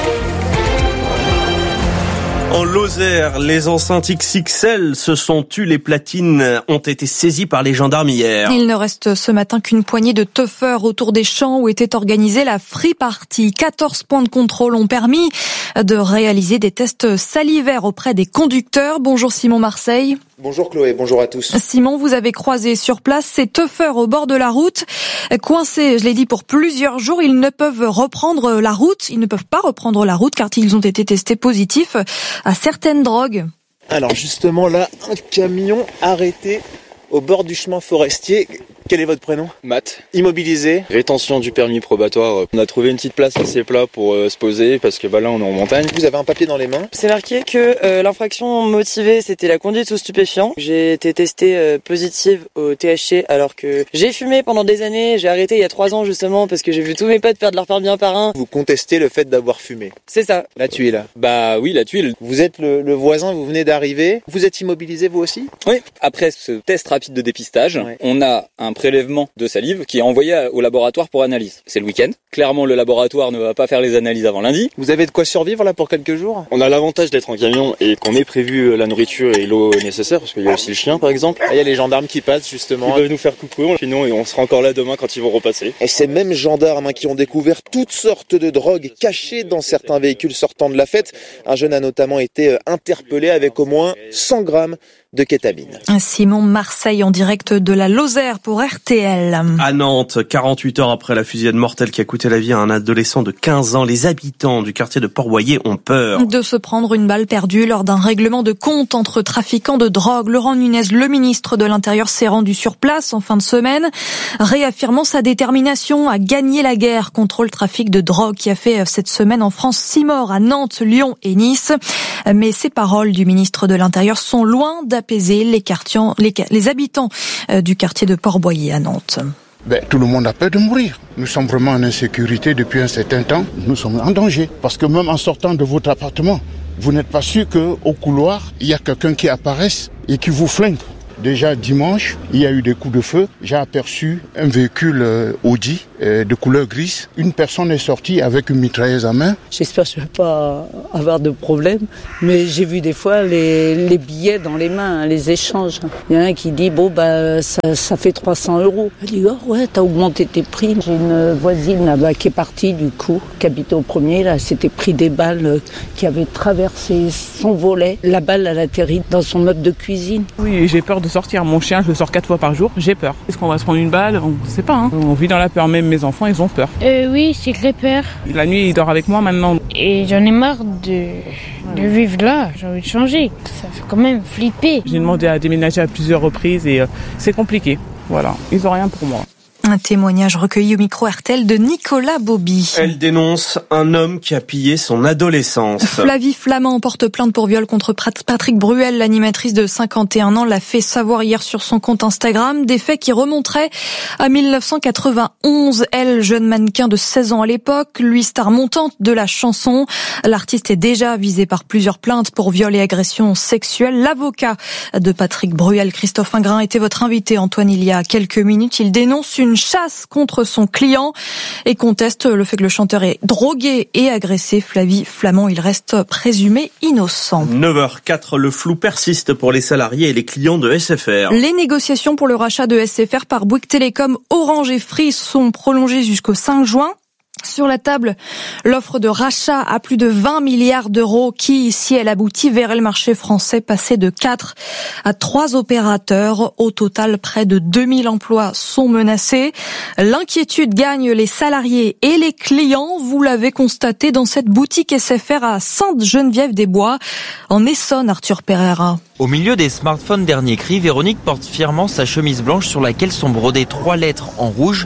En Lozère, les enceintes X X L se sont tues. Les platines ont été saisies par les gendarmes hier.
Il ne reste ce matin qu'une poignée de teufeurs autour des champs où était organisée la free party. quatorze points de contrôle ont permis de réaliser des tests salivaires auprès des conducteurs. Bonjour Simon Marseille.
Bonjour Chloé, bonjour à tous.
Simon, vous avez croisé sur place ces teufeurs au bord de la route. Coincés, je l'ai dit, pour plusieurs jours, ils ne peuvent reprendre la route. Ils ne peuvent pas reprendre la route car ils ont été testés positifs à certaines drogues.
Alors justement là, un camion arrêté au bord du chemin forestier. Quel est votre prénom?
Matt.
Immobilisé.
Rétention du permis probatoire. On a trouvé une petite place assez plat pour euh, se poser parce que bah, là on est en montagne.
Vous avez un papier dans les mains?
C'est marqué que euh, l'infraction motivée c'était la conduite sous stupéfiant. J'ai été testée euh, positive au T H C alors que j'ai fumé pendant des années. J'ai arrêté il y a trois ans justement parce que j'ai vu tous mes potes perdre leur permis un par un.
Vous contestez le fait d'avoir fumé?
C'est ça.
La tuile?
Bah oui, la tuile.
Vous êtes le, le voisin, vous venez d'arriver. Vous êtes immobilisé vous aussi?
Oui. Après ce test rapide de dépistage, ouais. On a un prélèvement de salive qui est envoyé au laboratoire pour analyse. C'est le week-end. Clairement, le laboratoire ne va pas faire les analyses avant lundi.
Vous avez de quoi survivre là pour quelques jours?
On a l'avantage d'être en camion et qu'on ait prévu la nourriture et l'eau nécessaire parce qu'il y a aussi le chien par exemple.
Il y a les gendarmes qui passent justement.
Ils peuvent nous faire coucou, sinon on sera encore là demain quand ils vont repasser.
Et ces mêmes gendarmes hein, qui ont découvert toutes sortes de drogues cachées dans certains véhicules sortant de la fête. Un jeune a notamment été interpellé avec au moins cent grammes
de kétamine.
Simon Marseille en direct de la Lozère pour R T L.
À Nantes, quarante-huit heures après la fusillade mortelle qui a coûté la vie à un adolescent de quinze ans, les habitants du quartier de Port-Boyer ont peur
de se prendre une balle perdue lors d'un règlement de compte entre trafiquants de drogue. Laurent Nunez, le ministre de l'Intérieur, s'est rendu sur place en fin de semaine, réaffirmant sa détermination à gagner la guerre contre le trafic de drogue qui a fait cette semaine en France six morts à Nantes, Lyon et Nice. Mais ces paroles du ministre de l'Intérieur sont loin d'apaiser les, quartiers, les, les habitants du quartier de Port-Boyer à Nantes.
Ben, tout le monde a peur de mourir. Nous sommes vraiment en insécurité depuis un certain temps. Nous sommes en danger. Parce que même en sortant de votre appartement, vous n'êtes pas sûr qu'au couloir, il y a quelqu'un qui apparaisse et qui vous flingue. Déjà dimanche, il y a eu des coups de feu. J'ai aperçu un véhicule euh, Audi euh, de couleur grise. Une personne est sortie avec une mitrailleuse à main.
J'espère que je ne vais pas avoir de problème, mais j'ai vu des fois les, les billets dans les mains, les échanges. Il y en a un qui dit bon bah ça, ça fait trois cents euros. Je dis oh ouais, t'as augmenté tes prix. J'ai une voisine là-bas qui est partie du coup, qui habitait au premier, là, s'était pris des balles euh, qui avaient traversé son volet. La balle elle atterrit dans son meuble de cuisine.
Oui, j'ai peur de sortir. Mon chien, je le sors quatre fois par jour. J'ai peur. Est-ce qu'on va se prendre une balle? On ne sait pas. Hein. On vit dans la peur. Même mes enfants, ils ont peur.
Euh, oui, j'ai très peur.
La nuit, il dort avec moi maintenant.
Et j'en ai marre de, de vivre là. J'ai envie de changer. Ça fait quand même flipper.
J'ai demandé à déménager à plusieurs reprises et euh, c'est compliqué. Voilà. Ils n'ont rien pour moi.
Un témoignage recueilli au micro R T L de Nicolas Bobby.
Elle dénonce un homme qui a pillé son adolescence.
Flavie Flamand porte plainte pour viol contre Patrick Bruel. L'animatrice de cinquante et un ans l'a fait savoir hier sur son compte Instagram. Des faits qui remonteraient à mille neuf cent quatre-vingt-onze. Elle, jeune mannequin de seize ans à l'époque, lui star montante de la chanson. L'artiste est déjà visé par plusieurs plaintes pour viol et agression sexuelle. L'avocat de Patrick Bruel, Christophe Ingrin, était votre invité, Antoine, il y a quelques minutes. Il dénonce une chasse contre son client et conteste le fait que le chanteur est drogué et agressé. Flavie Flamand, il reste présumé innocent.
neuf heures quatre, le flou persiste pour les salariés et les clients de S F R.
Les négociations pour le rachat de S F R par Bouygues Télécom, Orange et Free sont prolongées jusqu'au cinq juin. Sur la table, l'offre de rachat à plus de vingt milliards d'euros qui, si elle aboutit, verrait le marché français passer de quatre à trois opérateurs. Au total, près de deux mille emplois sont menacés. L'inquiétude gagne les salariés et les clients. Vous l'avez constaté dans cette boutique S F R à Sainte-Geneviève-des-Bois, en Essonne, Arthur Pereira.
Au milieu des smartphones dernier cri, Véronique porte fièrement sa chemise blanche sur laquelle sont brodées trois lettres en rouge.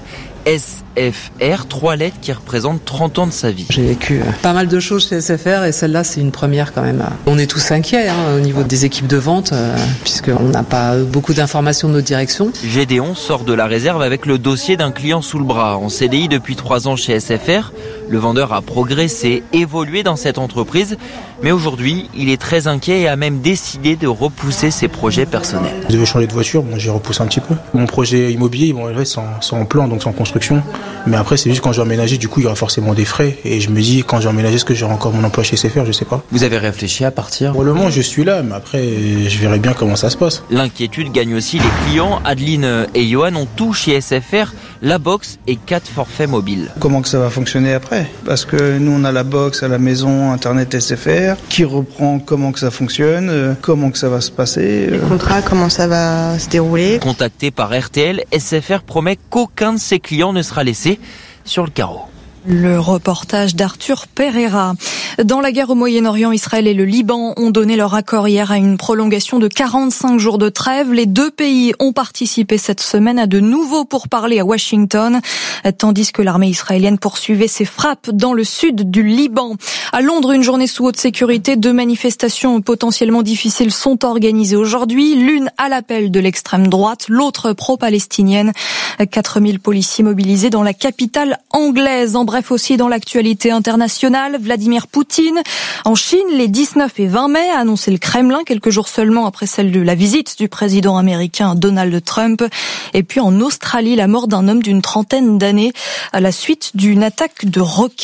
S F R, trois lettres qui représentent trente ans de sa vie.
J'ai vécu pas mal de choses chez S F R et celle-là c'est une première quand même. On est tous inquiets hein, au niveau des équipes de vente euh, puisqu'on n'a pas beaucoup d'informations de notre direction.
Gédéon sort de la réserve avec le dossier d'un client sous le bras. En C D I depuis trois ans chez S F R, le vendeur a progressé, évolué dans cette entreprise, mais aujourd'hui il est très inquiet et a même décidé de repousser ses projets personnels.
Je devais changer de voiture, bon, j'ai repoussé un petit peu. Mon projet immobilier, bon, il reste en, c'est en plan, donc c'est en construction. Mais après, c'est juste quand je vais emménager, du coup, il y aura forcément des frais. Et je me dis, quand je vais emménager, est-ce que j'aurai encore mon emploi chez S F R? Je sais pas.
Vous avez réfléchi à partir?
Pour le moment, je suis là, mais après, je verrai bien comment ça se passe.
L'inquiétude gagne aussi les clients. Adeline et Johan ont tout chez S F R, la box et quatre forfaits mobiles.
Comment que ça va fonctionner après? Parce que nous, on a la box à la maison, Internet S F R, qui reprend comment que ça fonctionne, euh, comment que ça va se passer.
Euh... Le contrat, comment ça va se dérouler.
Contacté par R T L, S F R promet qu'aucun de ses clients ne sera laissé sur le carreau.
Le reportage d'Arthur Pereira. Dans la guerre au Moyen-Orient, Israël et le Liban ont donné leur accord hier à une prolongation de quarante-cinq jours de trêve. Les deux pays ont participé cette semaine à de nouveaux pourparlers à Washington, tandis que l'armée israélienne poursuivait ses frappes dans le sud du Liban. À Londres, une journée sous haute sécurité. Deux manifestations potentiellement difficiles sont organisées aujourd'hui. L'une à l'appel de l'extrême droite, l'autre pro-palestinienne. quatre mille policiers mobilisés dans la capitale anglaise. En bref, aussi dans l'actualité internationale, Vladimir Poutine en Chine les dix-neuf et vingt mai, a annoncé le Kremlin quelques jours seulement après celle de la visite du président américain Donald Trump. Et puis en Australie, la mort d'un homme d'une trentaine d'années à la suite d'une attaque de requins.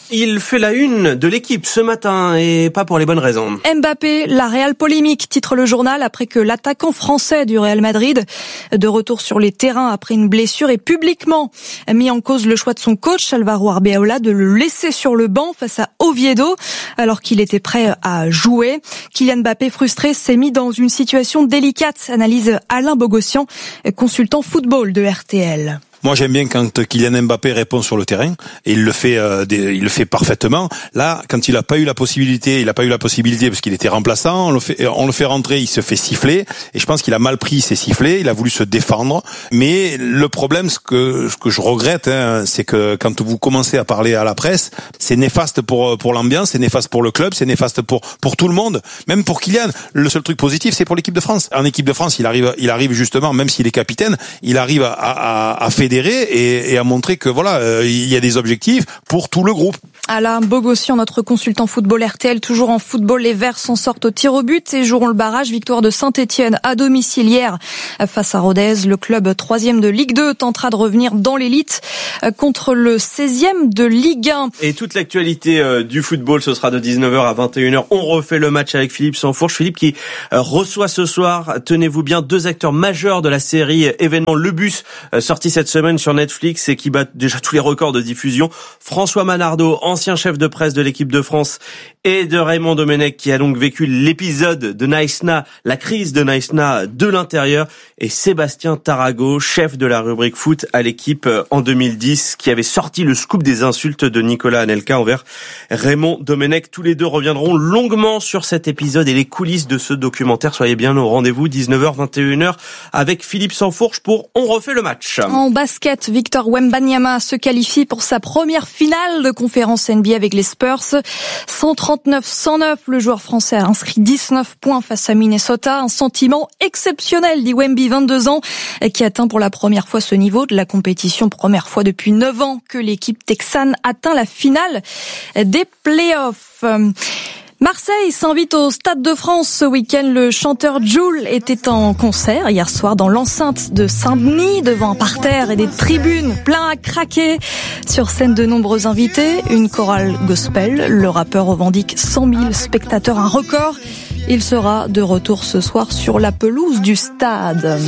Il fait la une de l'équipe ce matin et pas pour les bonnes raisons.
Mbappé, la Real polémique, titre le journal après que l'attaquant français du Real Madrid, de retour sur les terrains après une blessure, ait publiquement mis en cause le choix de son coach Álvaro Arbeloa de le laisser sur le banc face à Oviedo alors qu'il était prêt à jouer. Kylian Mbappé, frustré, s'est mis dans une situation délicate, analyse Alain Bogossian, consultant football de R T L.
Moi, j'aime bien quand Kylian Mbappé répond sur le terrain et il le fait, euh, des, il le fait parfaitement. Là, quand il n'a pas eu la possibilité, il n'a pas eu la possibilité parce qu'il était remplaçant. On le fait, on le fait rentrer, il se fait siffler et je pense qu'il a mal pris ses sifflets. Il a voulu se défendre, mais le problème, ce que ce que je regrette, hein, c'est que quand vous commencez à parler à la presse, c'est néfaste pour pour l'ambiance, c'est néfaste pour le club, c'est néfaste pour pour tout le monde, même pour Kylian. Le seul truc positif, c'est pour l'équipe de France. En équipe de France, il arrive, il arrive justement, même s'il est capitaine, il arrive à à, à fédérer Et, et à montrer que voilà, euh, il y a des objectifs pour tout le groupe.
Alain Bogossian, notre consultant football R T L, toujours en football, les Verts s'en sortent au tir au but et joueront le barrage. Victoire de Saint-Etienne à domicile hier face à Rodez. Le club troisième de Ligue deux tentera de revenir dans l'élite contre le seizième de Ligue un.
Et toute l'actualité euh, du football, ce sera de dix-neuf heures à vingt et une heures. On refait le match avec Philippe Sansfourche. Philippe qui euh, reçoit ce soir, tenez-vous bien, deux acteurs majeurs de la série événement Le Bus, euh, sorti cette semaine sur Netflix et qui bat déjà tous les records de diffusion. François Manardo, ancien chef de presse de l'équipe de France, et de Raymond Domenech qui a donc vécu l'épisode de Naïsna, la crise de Naïsna de l'intérieur, et Sébastien Tarago, chef de la rubrique foot à l'équipe en deux mille dix, qui avait sorti le scoop des insultes de Nicolas Anelka envers Raymond Domenech. Tous les deux reviendront longuement sur cet épisode et les coulisses de ce documentaire. Soyez bien au rendez-vous, dix-neuf heures, vingt et une heures, avec Philippe Sansfourche pour On refait le match.
En basket, Victor Wembanyama se qualifie pour sa première finale de conférence N B A avec les Spurs. cent trente-neuf à cent neuf, le joueur français a inscrit dix-neuf points face à Minnesota. Un sentiment exceptionnel, dit Wemby, vingt-deux ans, qui atteint pour la première fois ce niveau de la compétition. Première fois depuis neuf ans que l'équipe texane atteint la finale des playoffs. Marseille s'invite au Stade de France ce week-end. Le chanteur Jul était en concert hier soir dans l'enceinte de Saint-Denis, devant un parterre et des tribunes plein à craquer. Sur scène, de nombreux invités, une chorale gospel. Le rappeur revendique cent mille spectateurs, un record. Il sera de retour ce soir sur la pelouse du stade.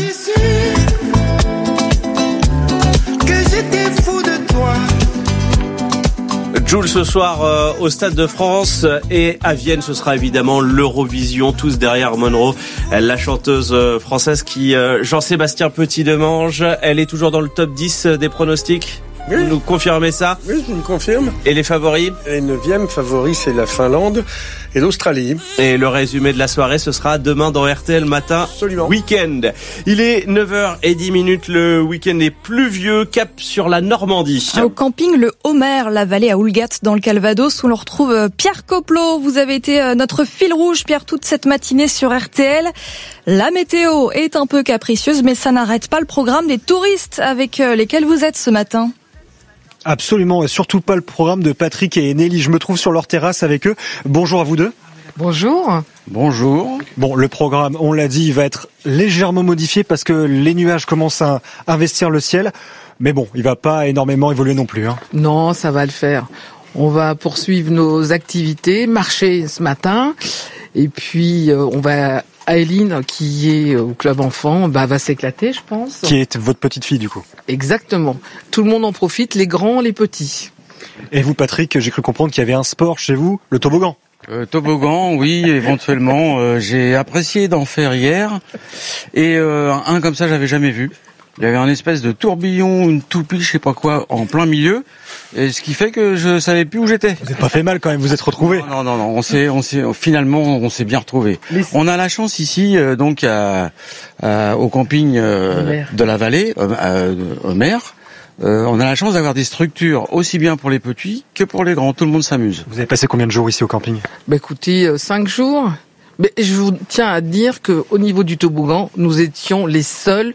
Jul ce soir euh, au Stade de France, et à Vienne ce sera évidemment l'Eurovision, tous derrière Monroe, la chanteuse française qui, euh, Jean-Sébastien Petit-Demange, elle est toujours dans le top dix des pronostics. Oui. Vous nous confirmez ça?
Oui, je vous le confirme.
Et les favoris?
Les neuvièmes favoris, c'est la Finlande et l'Australie.
Et le résumé de la soirée, ce sera demain dans R T L Matin.
Absolument.
Week-end. Il est neuf heures dix minutes, le week-end est pluvieux, cap sur la Normandie.
Au camping Le Homer, la vallée à Oulgat dans le Calvados, où l'on retrouve Pierre Coplot. Vous avez été notre fil rouge, Pierre, toute cette matinée sur R T L. La météo est un peu capricieuse, mais ça n'arrête pas le programme des touristes avec lesquels vous êtes ce matin.
Absolument, et surtout pas le programme de Patrick et Nelly. Je me trouve sur leur terrasse avec eux. Bonjour à vous deux.
Bonjour.
Bonjour. Bon, le programme, on l'a dit, il va être légèrement modifié parce que les nuages commencent à investir le ciel. Mais bon, il va pas énormément évoluer non plus. Hein.
Non, ça va le faire. On va poursuivre nos activités, marcher ce matin. Et puis, euh, on va... Aileen, qui est au club enfant, bah, va s'éclater, je pense.
Qui est votre petite fille, du coup.
Exactement. Tout le monde en profite, les grands, les petits.
Et vous, Patrick, j'ai cru comprendre qu'il y avait un sport chez vous, le toboggan.
Euh, toboggan, oui, éventuellement. Euh, j'ai apprécié d'en faire hier. Et euh, un comme ça, j'avais jamais vu. Il y avait un espèce de tourbillon, une toupie, je sais pas quoi, en plein milieu. Et ce qui fait que je savais plus où j'étais.
Vous n'êtes pas fait mal quand même, vous êtes retrouvés.
Non, non, non, on s'est, on s'est, finalement, on s'est bien retrouvés. On a la chance ici, euh, donc, à, à, au camping euh, de la vallée, euh, au maire. Euh, on a la chance d'avoir des structures aussi bien pour les petits que pour les grands. Tout le monde s'amuse.
Vous avez passé combien de jours ici au camping?
Bah écoutez, euh, cinq jours. Mais je vous tiens à dire que au niveau du toboggan, nous étions les seuls.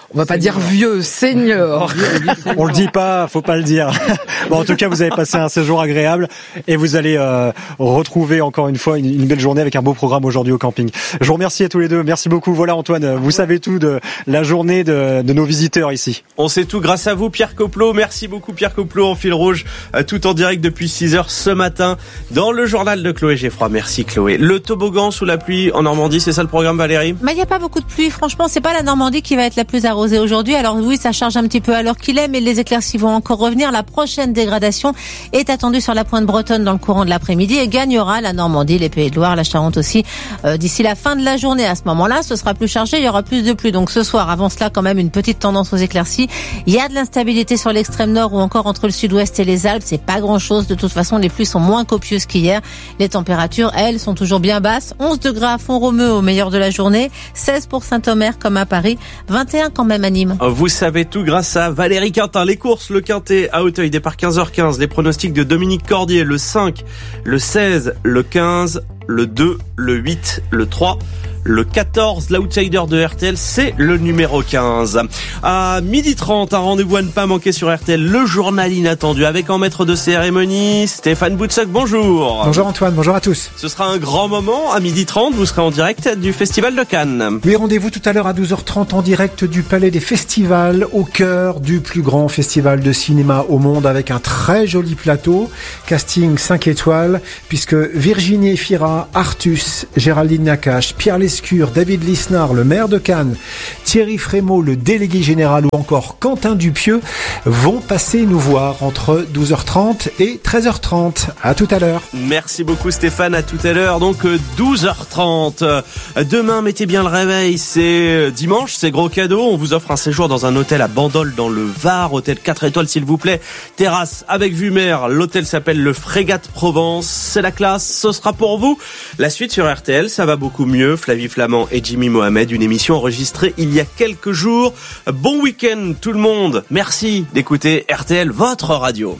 on va pas dire vieux, senior.
On le dit pas, faut pas le dire. Bon, en tout cas, vous avez passé un séjour agréable et vous allez euh, retrouver encore une fois une, une belle journée avec un beau programme aujourd'hui au camping. Je vous remercie à tous les deux. Merci beaucoup. Voilà, Antoine, vous savez tout de la journée de, de nos visiteurs ici.
On sait tout grâce à vous, Pierre Coplot. Merci beaucoup, Pierre Coplot, en fil rouge, tout en direct depuis six heures ce matin dans le journal de Chloé Geffroy. Merci, Chloé. Le toboggan sous la pluie en Normandie, c'est ça le programme, Valérie?
Mais il n'y a pas beaucoup de pluie. Franchement, c'est pas la Normandie qui va être la plus arrosée aujourd'hui. Alors oui, ça charge un petit peu à l'heure qu'il est, mais les éclaircies vont encore revenir. La prochaine dégradation est attendue sur la pointe bretonne dans le courant de l'après-midi et gagnera la Normandie, les Pays de Loire, la Charente aussi euh, d'ici la fin de la journée. À ce moment-là, ce sera plus chargé, il y aura plus de pluie. Donc ce soir, avant cela, quand même une petite tendance aux éclaircies. Il y a de l'instabilité sur l'extrême nord ou encore entre le sud-ouest et les Alpes. C'est pas grand-chose. De toute façon, les pluies sont moins copieuses qu'hier. Les températures, elles, sont toujours bien basses. onze degrés à Font-Romeu au meilleur de la journée, seize pour Saint-Omer comme à Paris, vingt et un quand même à Nîmes.
Vous savez tout grâce à Valérie Quintin. Les courses, le Quintet à Auteuil, départ quinze heures quinze. Les pronostics de Dominique Cordier, le cinq, le seize, le quinze, le deux, le huit, le trois, le quatorze, l'outsider de R T L, c'est le numéro quinze. À midi trente, un rendez-vous à ne pas manquer sur R T L, le journal inattendu avec en maître de cérémonie, Stéphane Boutsock, bonjour.
Bonjour Antoine, bonjour à tous.
Ce sera un grand moment, à midi trente, vous serez en direct du Festival de Cannes.
Oui, rendez-vous tout à l'heure à douze heures trente en direct du Palais des Festivals, au cœur du plus grand festival de cinéma au monde, avec un très joli plateau, casting cinq étoiles, puisque Virginie Efira, Artus, Géraldine Nakache, Pierre Lescure, David Lisnard, le maire de Cannes, Thierry Frémaux, le délégué général, ou encore Quentin Dupieux vont passer nous voir entre douze heures trente et treize heures trente. À tout à l'heure.
Merci beaucoup Stéphane, à tout à l'heure. Donc douze heures trente. Demain, mettez bien le réveil, c'est dimanche, c'est gros cadeau. On vous offre un séjour dans un hôtel à Bandol dans le Var, hôtel quatre étoiles s'il vous plaît. Terrasse avec vue mer, l'hôtel s'appelle le Frégate Provence. C'est la classe, ce sera pour vous. La suite sur R T L, ça va beaucoup mieux. Flavie Flamand et Jimmy Mohamed, une émission enregistrée il y a quelques jours. Bon week-end tout le monde. Merci d'écouter R T L, votre radio.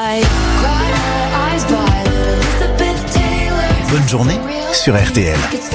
Bonne journée sur R T L.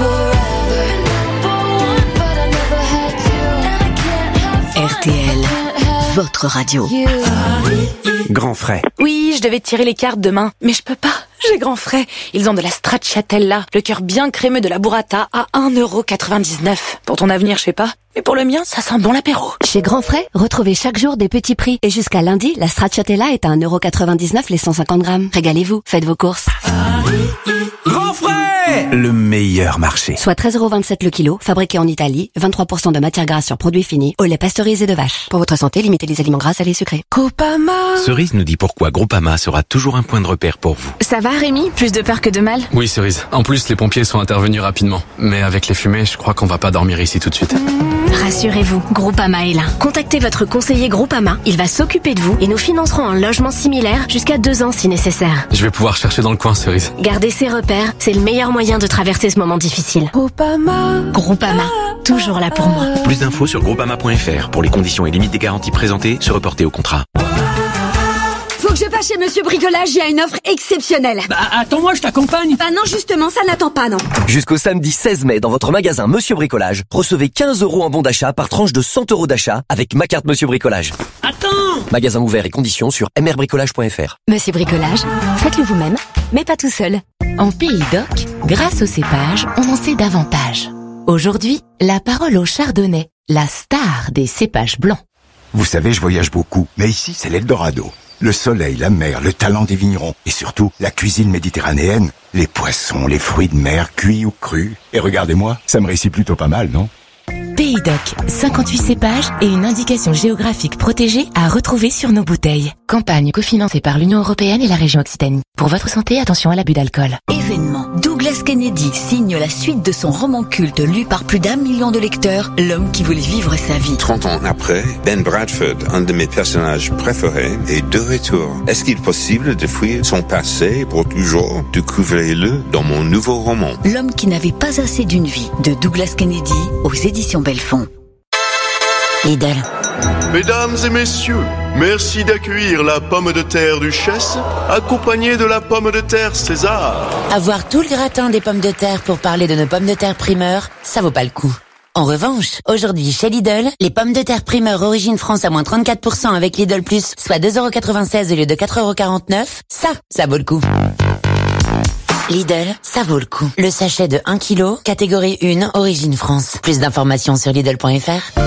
R T L, votre radio.
Grand frais.
Oui, je devais tirer les cartes demain, mais je peux pas. J'ai grand frais. Ils ont de la stracciatella, le cœur bien crémeux de la burrata à un euro quatre-vingt-dix-neuf. Pour ton avenir, je sais pas. Mais pour le mien, ça sent bon l'apéro.
Chez Grand Frais, retrouvez chaque jour des petits prix. Et jusqu'à lundi, la stracciatella est à un euro quatre-vingt-dix-neuf les cent cinquante grammes. Régalez-vous, faites vos courses.
Grand frais, le meilleur marché.
Soit treize euros vingt-sept le kilo, fabriqué en Italie, vingt-trois pour cent de matière grasse sur produits finis, au lait pasteurisé de vache. Pour votre santé, limitez les aliments gras, salés et sucrés.
Groupama.
Cerise nous dit pourquoi Groupama sera toujours un point de repère pour vous.
Ça va Rémi? Plus de peur que de mal?
Oui Cerise. En plus, les pompiers sont intervenus rapidement. Mais avec les fumées, je crois qu'on va pas dormir ici tout de suite.
Rassurez-vous, Groupama est là. Contactez votre conseiller Groupama, il va s'occuper de vous et nous financerons un logement similaire jusqu'à deux ans si nécessaire.
Je vais pouvoir chercher dans le coin, Cerise.
Gardez ses repères, c'est le meilleur moyen de traverser ce moment difficile.
Groupama.
Groupama, toujours là pour moi.
Plus d'infos sur groupama point f r. Pour les conditions et limites des garanties présentées, se reporter au contrat.
Faut que je passe chez Monsieur Bricolage, il y a une offre exceptionnelle.
Bah attends-moi, je t'accompagne.
Bah non, justement, ça n'attend pas, non.
Jusqu'au samedi seize mai, dans votre magasin Monsieur Bricolage, recevez quinze euros en bon d'achat par tranche de cent euros d'achat avec ma carte Monsieur Bricolage. Attends. Magasin ouvert et conditions sur m r bricolage point f r.
Monsieur Bricolage, faites-le vous-même, mais pas tout seul. En Pays d'Oc, grâce au cépage, on en sait davantage. Aujourd'hui, la parole au chardonnay, la star des cépages blancs.
Vous savez, je voyage beaucoup, mais ici, c'est l'Eldorado. Le soleil, la mer, le talent des vignerons et surtout la cuisine méditerranéenne, les poissons, les fruits de mer, cuits ou crus. Et regardez-moi, ça me réussit plutôt pas mal, non ?
Pays d'Oc, cinquante-huit cépages et une indication géographique protégée à retrouver sur nos bouteilles. Campagne cofinancée par l'Union européenne et la région Occitanie. Pour votre santé, attention à l'abus d'alcool.
Événement. Douglas Kennedy signe la suite de son roman culte lu par plus d'un million de lecteurs, L'homme qui voulait vivre sa vie.
trente ans après, Ben Bradford, un de mes personnages préférés, est de retour. Est-ce qu'il est possible de fuir son passé pour toujours? Découvrez-le dans mon nouveau roman.
L'homme qui n'avait pas assez d'une vie, de Douglas Kennedy, aux éditions Belfond. Lidl.
Mesdames et messieurs, merci d'accueillir la pomme de terre Duchesse, accompagnée de la pomme de terre César.
Avoir tout le gratin des pommes de terre pour parler de nos pommes de terre primeur, ça vaut pas le coup.
En revanche, aujourd'hui chez Lidl, les pommes de terre primeur origine France à moins trente-quatre pour cent avec Lidl Plus, soit deux euros quatre-vingt-seize au lieu de quatre euros quarante-neuf, ça, ça vaut le coup. Lidl, ça vaut le coup. Le sachet de un kilo, catégorie un, origine France. Plus d'informations sur Lidl point F R.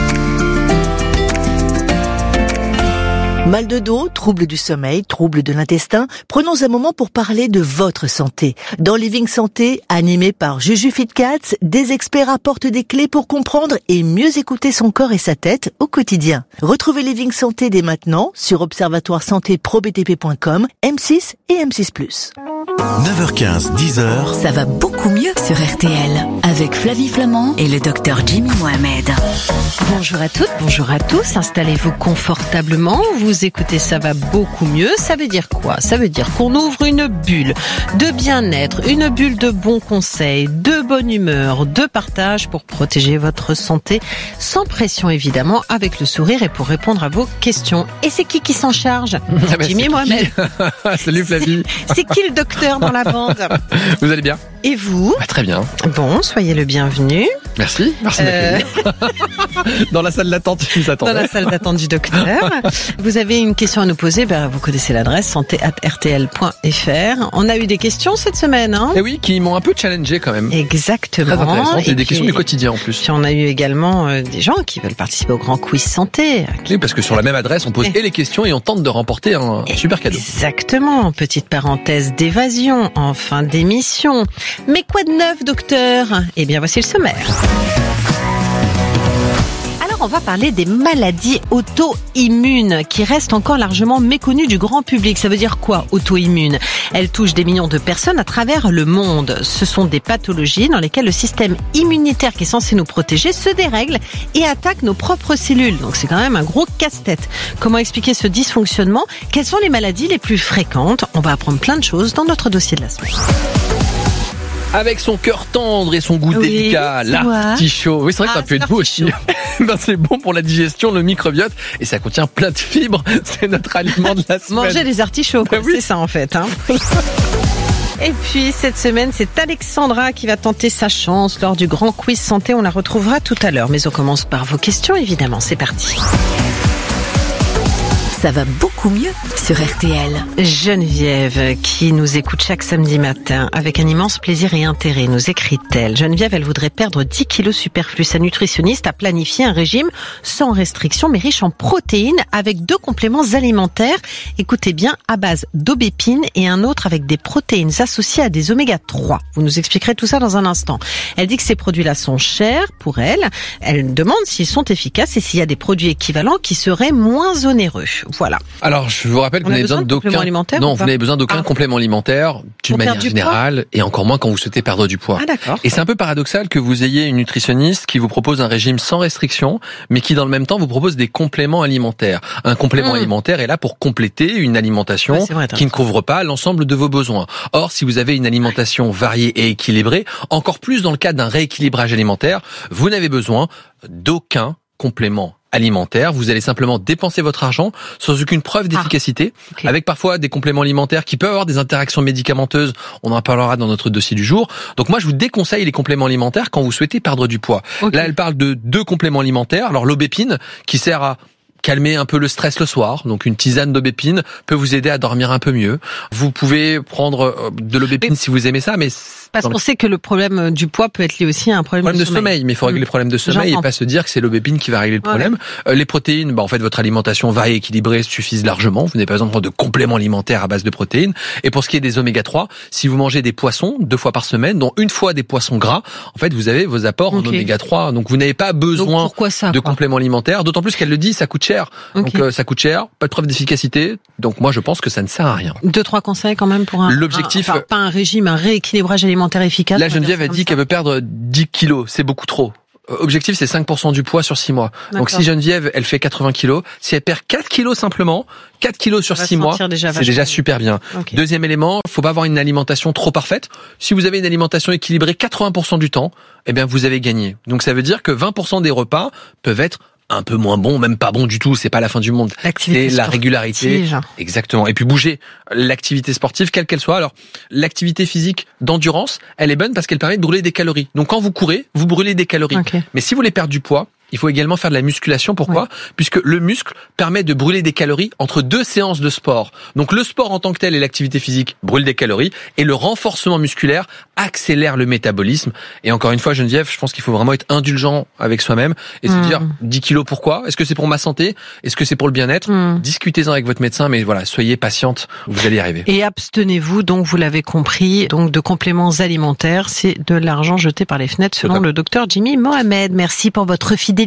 Mal de dos, troubles du sommeil, troubles de l'intestin, prenons un moment pour parler de votre santé. Dans Living Santé, animé par Juju Fitcats, des experts apportent des clés pour comprendre et mieux écouter son corps et sa tête au quotidien. Retrouvez Living Santé dès maintenant sur observatoire santé pro b t p point com, M six et M six plus.
neuf heures quinze, dix heures.
Ça va beaucoup mieux sur R T L avec Flavie Flamand et le docteur Jimmy Mohamed.
Bonjour à toutes, bonjour à tous. Installez-vous confortablement. Vous écoutez Ça va beaucoup mieux. Ça veut dire quoi? Ça veut dire qu'on ouvre une bulle de bien-être, une bulle de bons conseils, de bonne humeur, de partage pour protéger votre santé sans pression évidemment, avec le sourire et pour répondre à vos questions. Et c'est qui qui s'en charge?
Ah bah
Jimmy Mohamed.
Salut Flavie.
C'est qui le docteur dans la bande?
Vous allez bien?
Et vous?
Bah, très bien.
Bon, soyez le bienvenu.
Merci, merci
Euh...
d'accueillir. Dans la salle d'attente, je vous attendais.
Dans la salle d'attente du docteur. Vous avez une question à nous poser, ben, vous connaissez l'adresse santé arobase r t l point f r. On a eu des questions cette semaine, hein?
Et oui, qui m'ont un peu challengé quand même.
Exactement.
Très intéressant, c'est
et
des
puis,
questions du quotidien en plus.
Puis on a eu également euh, des gens qui veulent participer au grand quiz santé.
Oui, parce que sur la même adresse, on pose et, et les questions et on tente de remporter un et super cadeau.
Exactement. Petite parenthèse d'évasion en fin d'émission. Mais quoi de neuf, docteur? Eh bien, voici le sommaire. On va parler des maladies auto-immunes qui restent encore largement méconnues du grand public. Ça veut dire quoi, auto-immune? Elles touchent des millions de personnes à travers le monde. Ce sont des pathologies dans lesquelles le système immunitaire qui est censé nous protéger se dérègle et attaque nos propres cellules. Donc c'est quand même un gros casse-tête. Comment expliquer ce dysfonctionnement? Quelles sont les maladies les plus fréquentes? On va apprendre plein de choses dans notre dossier de la semaine.
Avec son cœur tendre et son goût
oui,
délicat, l'artichaut. Oui, c'est vrai que
ah,
ça peut être beau aussi. Ben, c'est bon pour la digestion, le microbiote, et ça contient plein de fibres. C'est notre aliment de la semaine.
Manger des artichauts, quoi. Oui. C'est ça en fait. Hein. Et puis, cette semaine, c'est Alexandra qui va tenter sa chance lors du grand quiz santé. On la retrouvera tout à l'heure. Mais on commence par vos questions, évidemment. C'est parti.
Ça va beaucoup mieux sur R T L.
Geneviève, qui nous écoute chaque samedi matin, avec un immense plaisir et intérêt, nous écrit-elle. Geneviève, elle voudrait perdre dix kilos superflus. Sa nutritionniste a planifié un régime sans restriction, mais riche en protéines, avec deux compléments alimentaires. Écoutez bien, à base d'aubépine et un autre avec des protéines associées à des oméga trois. Vous nous expliquerez tout ça dans un instant. Elle dit que ces produits-là sont chers pour elle. Elle demande s'ils sont efficaces et s'il y a des produits équivalents qui seraient moins onéreux. Voilà.
Alors, je vous rappelle que vous n'avez besoin d'aucun non, vous n'avez besoin d'aucun ah. complément alimentaire d'une manière générale et encore moins quand vous souhaitez perdre du poids.
Ah, d'accord.
Et c'est un peu paradoxal que vous ayez une nutritionniste qui vous propose un régime sans restriction, mais qui dans le même temps vous propose des compléments alimentaires. Un complément mmh. alimentaire est là pour compléter une alimentation ouais, vrai, qui ne couvre pas l'ensemble de vos besoins. Or, si vous avez une alimentation variée et équilibrée, encore plus dans le cadre d'un rééquilibrage alimentaire, vous n'avez besoin d'aucun complément alimentaire. Vous allez simplement dépenser votre argent sans aucune preuve d'efficacité, ah, okay. avec parfois des compléments alimentaires qui peuvent avoir des interactions médicamenteuses. On en parlera dans notre dossier du jour. Donc moi, je vous déconseille les compléments alimentaires quand vous souhaitez perdre du poids. Okay. Là, elle parle de deux compléments alimentaires. Alors l'aubépine, qui sert à calmer un peu le stress le soir. Donc une tisane d'aubépine peut vous aider à dormir un peu mieux. Vous pouvez prendre de l'aubépine si vous aimez ça, mais
parce qu'on le... sait que le problème du poids peut être lié aussi à un problème,
problème
de,
de sommeil. sommeil. Mais il faut régler mmh. le problème de sommeil J'entends. et pas se dire que c'est l'aubépine qui va régler le problème. Ouais. Euh, les protéines, bah en fait votre alimentation variée et équilibrée suffisent largement. Vous n'avez pas besoin de prendre de compléments alimentaires à base de protéines. Et pour ce qui est des oméga trois, si vous mangez des poissons deux fois par semaine, dont une fois des poissons gras, en fait vous avez vos apports okay. en oméga trois. Donc vous n'avez pas besoin
ça,
de
quoi.
compléments alimentaires. D'autant plus qu'elle le dit, ça coûte cher. Okay. Donc euh, ça coûte cher, pas de preuve d'efficacité. Donc moi je pense que ça ne sert à rien.
Deux trois conseils quand même pour un.
L'objectif,
un, enfin, pas un régime, un rééquilibrage alimentaire efficace.
Là Geneviève a dit qu'elle veut perdre dix kilos, c'est beaucoup trop. Objectif, c'est cinq pour cent du poids sur six mois. D'accord. Donc si Geneviève, elle fait quatre-vingts kilos, si elle perd quatre kilos simplement, quatre kilos sur six mois, déjà c'est déjà super bien. Okay. Deuxième élément, faut pas avoir une alimentation trop parfaite. Si vous avez une alimentation équilibrée quatre-vingts pour cent du temps, eh bien vous avez gagné. Donc ça veut dire que vingt pour cent des repas peuvent être un peu moins bon, même pas bon du tout, c'est pas la fin du monde. C'est la régularité. Exactement. Et puis bouger. L'activité sportive, quelle qu'elle soit. Alors, l'activité physique d'endurance, elle est bonne parce qu'elle permet de brûler des calories. Donc quand vous courez, vous brûlez des calories. Okay. Mais si vous voulez perdre du poids, il faut également faire de la musculation. Pourquoi ? Ouais. Puisque le muscle permet de brûler des calories entre deux séances de sport. Donc le sport en tant que tel et l'activité physique brûlent des calories et le renforcement musculaire accélère le métabolisme. Et encore une fois, Geneviève, je pense qu'il faut vraiment être indulgent avec soi-même et mmh. se dire dix kilos pourquoi ? Est-ce que c'est pour ma santé ? Est-ce que c'est pour le bien-être ? mmh. Discutez-en avec votre médecin, mais voilà, soyez patiente, vous allez y arriver.
Et abstenez-vous, donc vous l'avez compris, donc de compléments alimentaires, c'est de l'argent jeté par les fenêtres selon le docteur Jimmy Mohamed. Merci pour votre fidélité.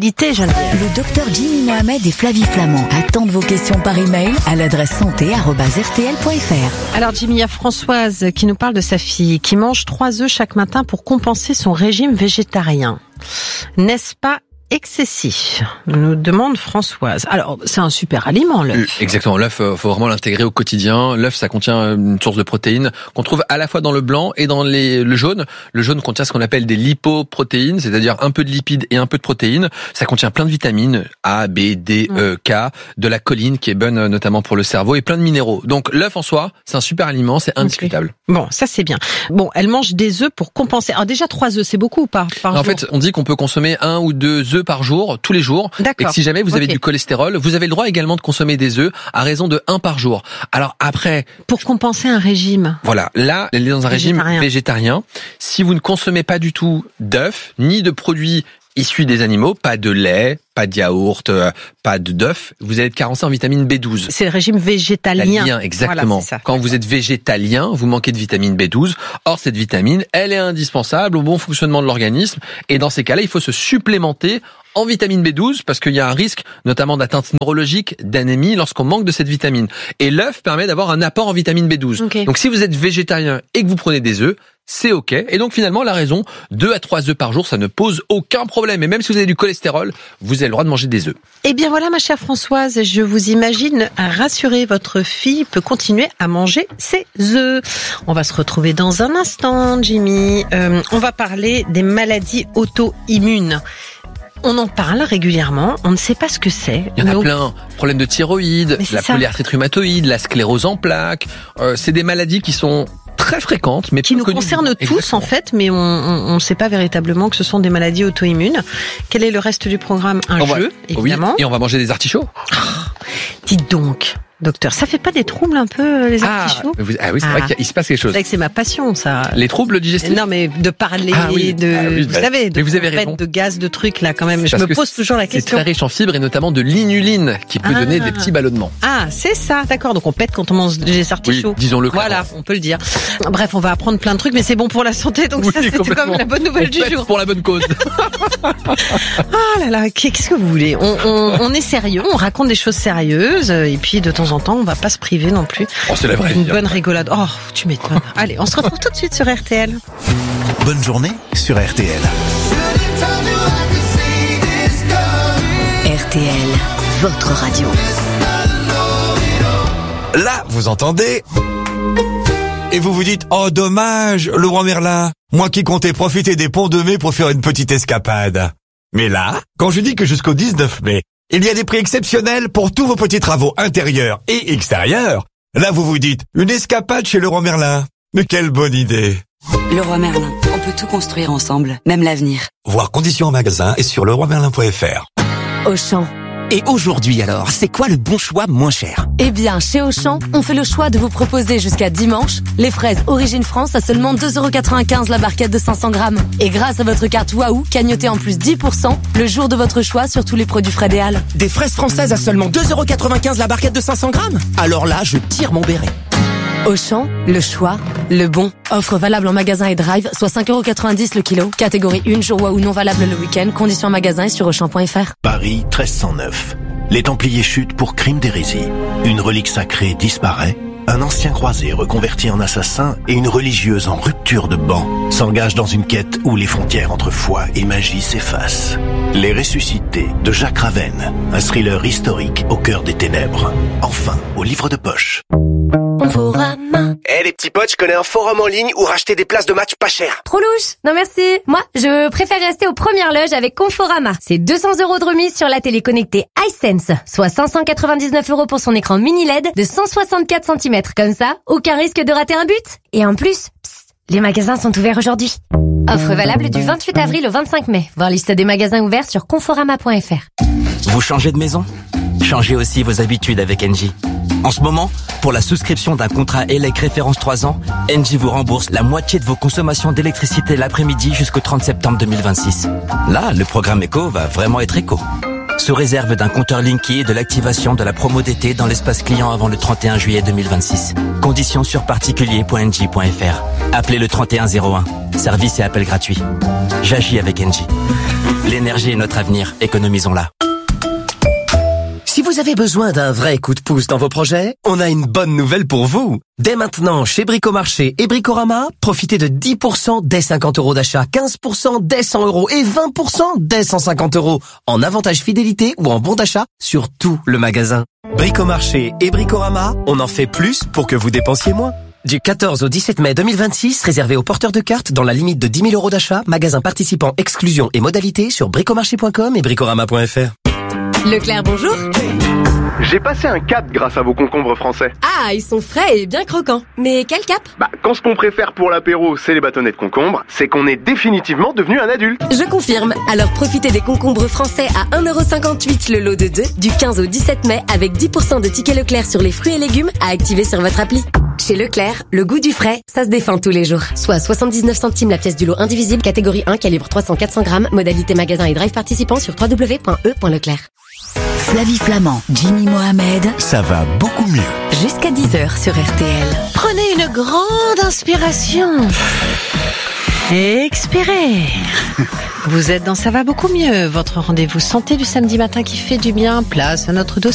Le docteur Jimmy Mohamed et Flavie Flamand attendent vos questions par email à l'adresse santé arobase r t l point f r.
Alors Jimmy, il y a Françoise qui nous parle de sa fille qui mange trois œufs chaque matin pour compenser son régime végétarien. N'est-ce pas excessif, nous demande Françoise. Alors, c'est un super aliment, l'œuf.
Exactement, l'œuf, il faut vraiment l'intégrer au quotidien. L'œuf, ça contient une source de protéines qu'on trouve à la fois dans le blanc et dans les, le jaune. Le jaune contient ce qu'on appelle des lipoprotéines, c'est-à-dire un peu de lipides et un peu de protéines. Ça contient plein de vitamines, A, B, D, E, K, de la choline qui est bonne notamment pour le cerveau et plein de minéraux. Donc, l'œuf en soi, c'est un super aliment, c'est indiscutable.
Okay. Bon, ça c'est bien. Bon, elle mange des œufs pour compenser. Alors déjà, trois œufs, c'est beaucoup ou pas par
En
jour?
fait, on dit qu'on peut consommer un ou deux œufs par jour, tous les jours.
D'accord.
Et que si jamais vous avez
okay.
du cholestérol, vous avez le droit également de consommer des œufs à raison de un par jour. Alors après...
Pour compenser un régime.
Voilà. Là, elle est dans un végétarien. régime végétarien. Si vous ne consommez pas du tout d'œufs, ni de produits issus des animaux, pas de lait, pas de yaourt, euh, pas de d'œufs, vous allez être carencé en vitamine B douze.
C'est le régime végétalien.
Talien, exactement.
Voilà, c'est ça.
Quand vous êtes végétalien, vous manquez de vitamine B douze. Or, cette vitamine, elle est indispensable au bon fonctionnement de l'organisme. Et dans ces cas-là, il faut se supplémenter en vitamine B douze parce qu'il y a un risque notamment d'atteinte neurologique, d'anémie lorsqu'on manque de cette vitamine. Et l'œuf permet d'avoir un apport en vitamine B douze. Okay. Donc si vous êtes végétarien et que vous prenez des œufs, c'est ok. Et donc finalement la raison, deux à trois œufs par jour, ça ne pose aucun problème. Et même si vous avez du cholestérol, vous avez le droit de manger des œufs.
Eh bien voilà ma chère Françoise, je vous imagine rassurer, votre fille peut continuer à manger ses œufs. On va se retrouver dans un instant, Jimmy. Euh, on va parler des maladies auto-immunes. On en parle régulièrement, on ne sait pas ce que c'est.
Il y en a plein. Problèmes de thyroïde, la
ça.
polyarthrite rhumatoïde, la sclérose en plaques. Euh, c'est des maladies qui sont très fréquentes, mais
qui nous concernent tous Exactement. En fait, mais on ne sait pas véritablement que ce sont des maladies auto-immunes. Quel est le reste du programme? Un
on
jeu,
va...
évidemment.
Oui, et on va manger des artichauts.
Oh, dites donc. Docteur, ça fait pas des troubles un peu, les artichauts?
Ah, vous, ah oui, c'est ah. vrai qu'il se passe quelque chose.
C'est vrai que c'est ma passion, ça.
Les troubles digestifs?
Non, mais de parler,
ah, oui.
de,
ah, oui,
vous
bah,
savez, de,
vous avez raison.
de gaz, de trucs, là, quand même. Je me pose toujours la question.
C'est très riche en fibres et notamment de l'inuline qui peut ah. donner des petits ballonnements.
Ah, c'est ça, d'accord. Donc on pète quand on mange des artichauts.
Oui, disons-le clairement.
Voilà, on peut le dire. Bref, on va apprendre plein de trucs, mais c'est bon pour la santé, donc oui, ça, c'était quand même la bonne nouvelle
on
du jour.
Pour la bonne cause.
Ah là là, qu'est-ce que vous voulez? On, on, on est sérieux, on raconte des choses sérieuses, et puis de temps en temps, on va pas se priver non plus.
Oh, c'est la vraie
Une
vie,
bonne
hein.
rigolade. Oh, tu m'étonnes. Allez, on se retrouve tout de suite sur R T L.
Bonne journée sur R T L.
R T L, votre radio.
Là, vous entendez? Et vous vous dites, oh dommage, Laurent Merlin, moi qui comptais profiter des ponts de mai pour faire une petite escapade. Mais là, quand je dis que jusqu'au dix-neuf mai, il y a des prix exceptionnels pour tous vos petits travaux intérieurs et extérieurs, là vous vous dites, une escapade chez Leroy Merlin. Mais quelle bonne idée!
Leroy Merlin, on peut tout construire ensemble, même l'avenir.
Voir conditions en magasin et sur leroy merlin point f r.
Auchan.
Et aujourd'hui alors, c'est quoi le bon choix moins cher?
Eh bien, chez Auchan, on fait le choix de vous proposer jusqu'à dimanche les fraises Origine France à seulement deux euros quatre-vingt-quinze la barquette de cinq cents grammes. Et grâce à votre carte Waouh, cagnotez en plus dix pour cent le jour de votre choix sur tous les produits frais des Halles.
Des fraises françaises à seulement deux euros quatre-vingt-quinze la barquette de cinq cents grammes? Alors là, je tire mon béret.
Auchan, le choix, le bon. Offre valable en magasin et drive, soit cinq euros quatre-vingt-dix le kilo. Catégorie un, jour Waouh non valable le week-end. Conditions en magasin et sur auchan point f r.
Paris treize cent neuf. Les Templiers chutent pour crime d'hérésie. Une relique sacrée disparaît. Un ancien croisé reconverti en assassin et une religieuse en rupture de ban s'engagent dans une quête où les frontières entre foi et magie s'effacent. Les Ressuscités de Jacques Ravenne, un thriller historique au cœur des ténèbres. Enfin, au livre de poche.
Conforama.
Eh
Eh les petits potes, je connais un forum en ligne où racheter des places de match pas cher.
Trop louche. Non merci. Moi, je préfère rester aux premières loges avec Conforama. C'est deux cents euros de remise sur la télé connectée iSense, soit cinq cent quatre-vingt-dix-neuf euros pour son écran mini L E D de cent soixante-quatre centimètres. Comme ça, aucun risque de rater un but. Et en plus, psst, les magasins sont ouverts aujourd'hui. Offre valable du vingt-huit avril au vingt-cinq mai. Voir liste des magasins ouverts sur conforama point f r.
Vous changez de maison ? Changez aussi vos habitudes avec Engie. En ce moment, pour la souscription d'un contrat E L E C référence trois ans, Engie vous rembourse la moitié de vos consommations d'électricité l'après-midi jusqu'au trente septembre deux mille vingt-six. Là, le programme éco va vraiment être éco. Sous réserve d'un compteur Linky et de l'activation de la promo d'été dans l'espace client avant le trente et un juillet deux mille vingt-six. Conditions sur particulier point engie point f r. Appelez le trente et un zéro un. Service et appel gratuit. J'agis avec Engie. L'énergie est notre avenir. Économisons-la.
Si vous avez besoin d'un vrai coup de pouce dans vos projets, on a une bonne nouvelle pour vous. Dès maintenant, chez Bricomarché et Bricorama, profitez de dix pour cent dès cinquante euros d'achat, quinze pour cent dès cent euros et vingt pour cent dès cent cinquante euros en avantage fidélité ou en bon d'achat sur tout le magasin. Bricomarché et Bricorama, on en fait plus pour que vous dépensiez moins. Du quatorze au dix-sept mai deux mille vingt-six, réservé aux porteurs de cartes dans la limite de dix mille euros d'achat, magasin participant, exclusion et modalités sur bricomarché point com et bricorama point f r.
Leclerc, bonjour.
J'ai passé un cap grâce à vos concombres français.
Ah, ils sont frais et bien croquants. Mais quel cap ?
Bah, quand ce qu'on préfère pour l'apéro, c'est les bâtonnets de concombre, c'est qu'on est définitivement devenu un adulte.
Je confirme. Alors profitez des concombres français à un euro cinquante-huit le lot de deux du quinze au dix-sept mai avec dix pour cent de tickets Leclerc sur les fruits et légumes à activer sur votre appli. Chez Leclerc, le goût du frais, ça se défend tous les jours. Soit soixante-dix-neuf centimes la pièce du lot indivisible, catégorie un, calibre trois cents à quatre cents grammes, modalité magasin et drive participant sur w w w point e point leclerc.
Flavie Flamand, Jimmy Mohamed.
Ça va beaucoup mieux.
Jusqu'à dix heures sur R T L.
Prenez une grande inspiration. Expirez. Vous êtes dans Ça va beaucoup mieux. Votre rendez-vous santé du samedi matin qui fait du bien. Place à notre dossier.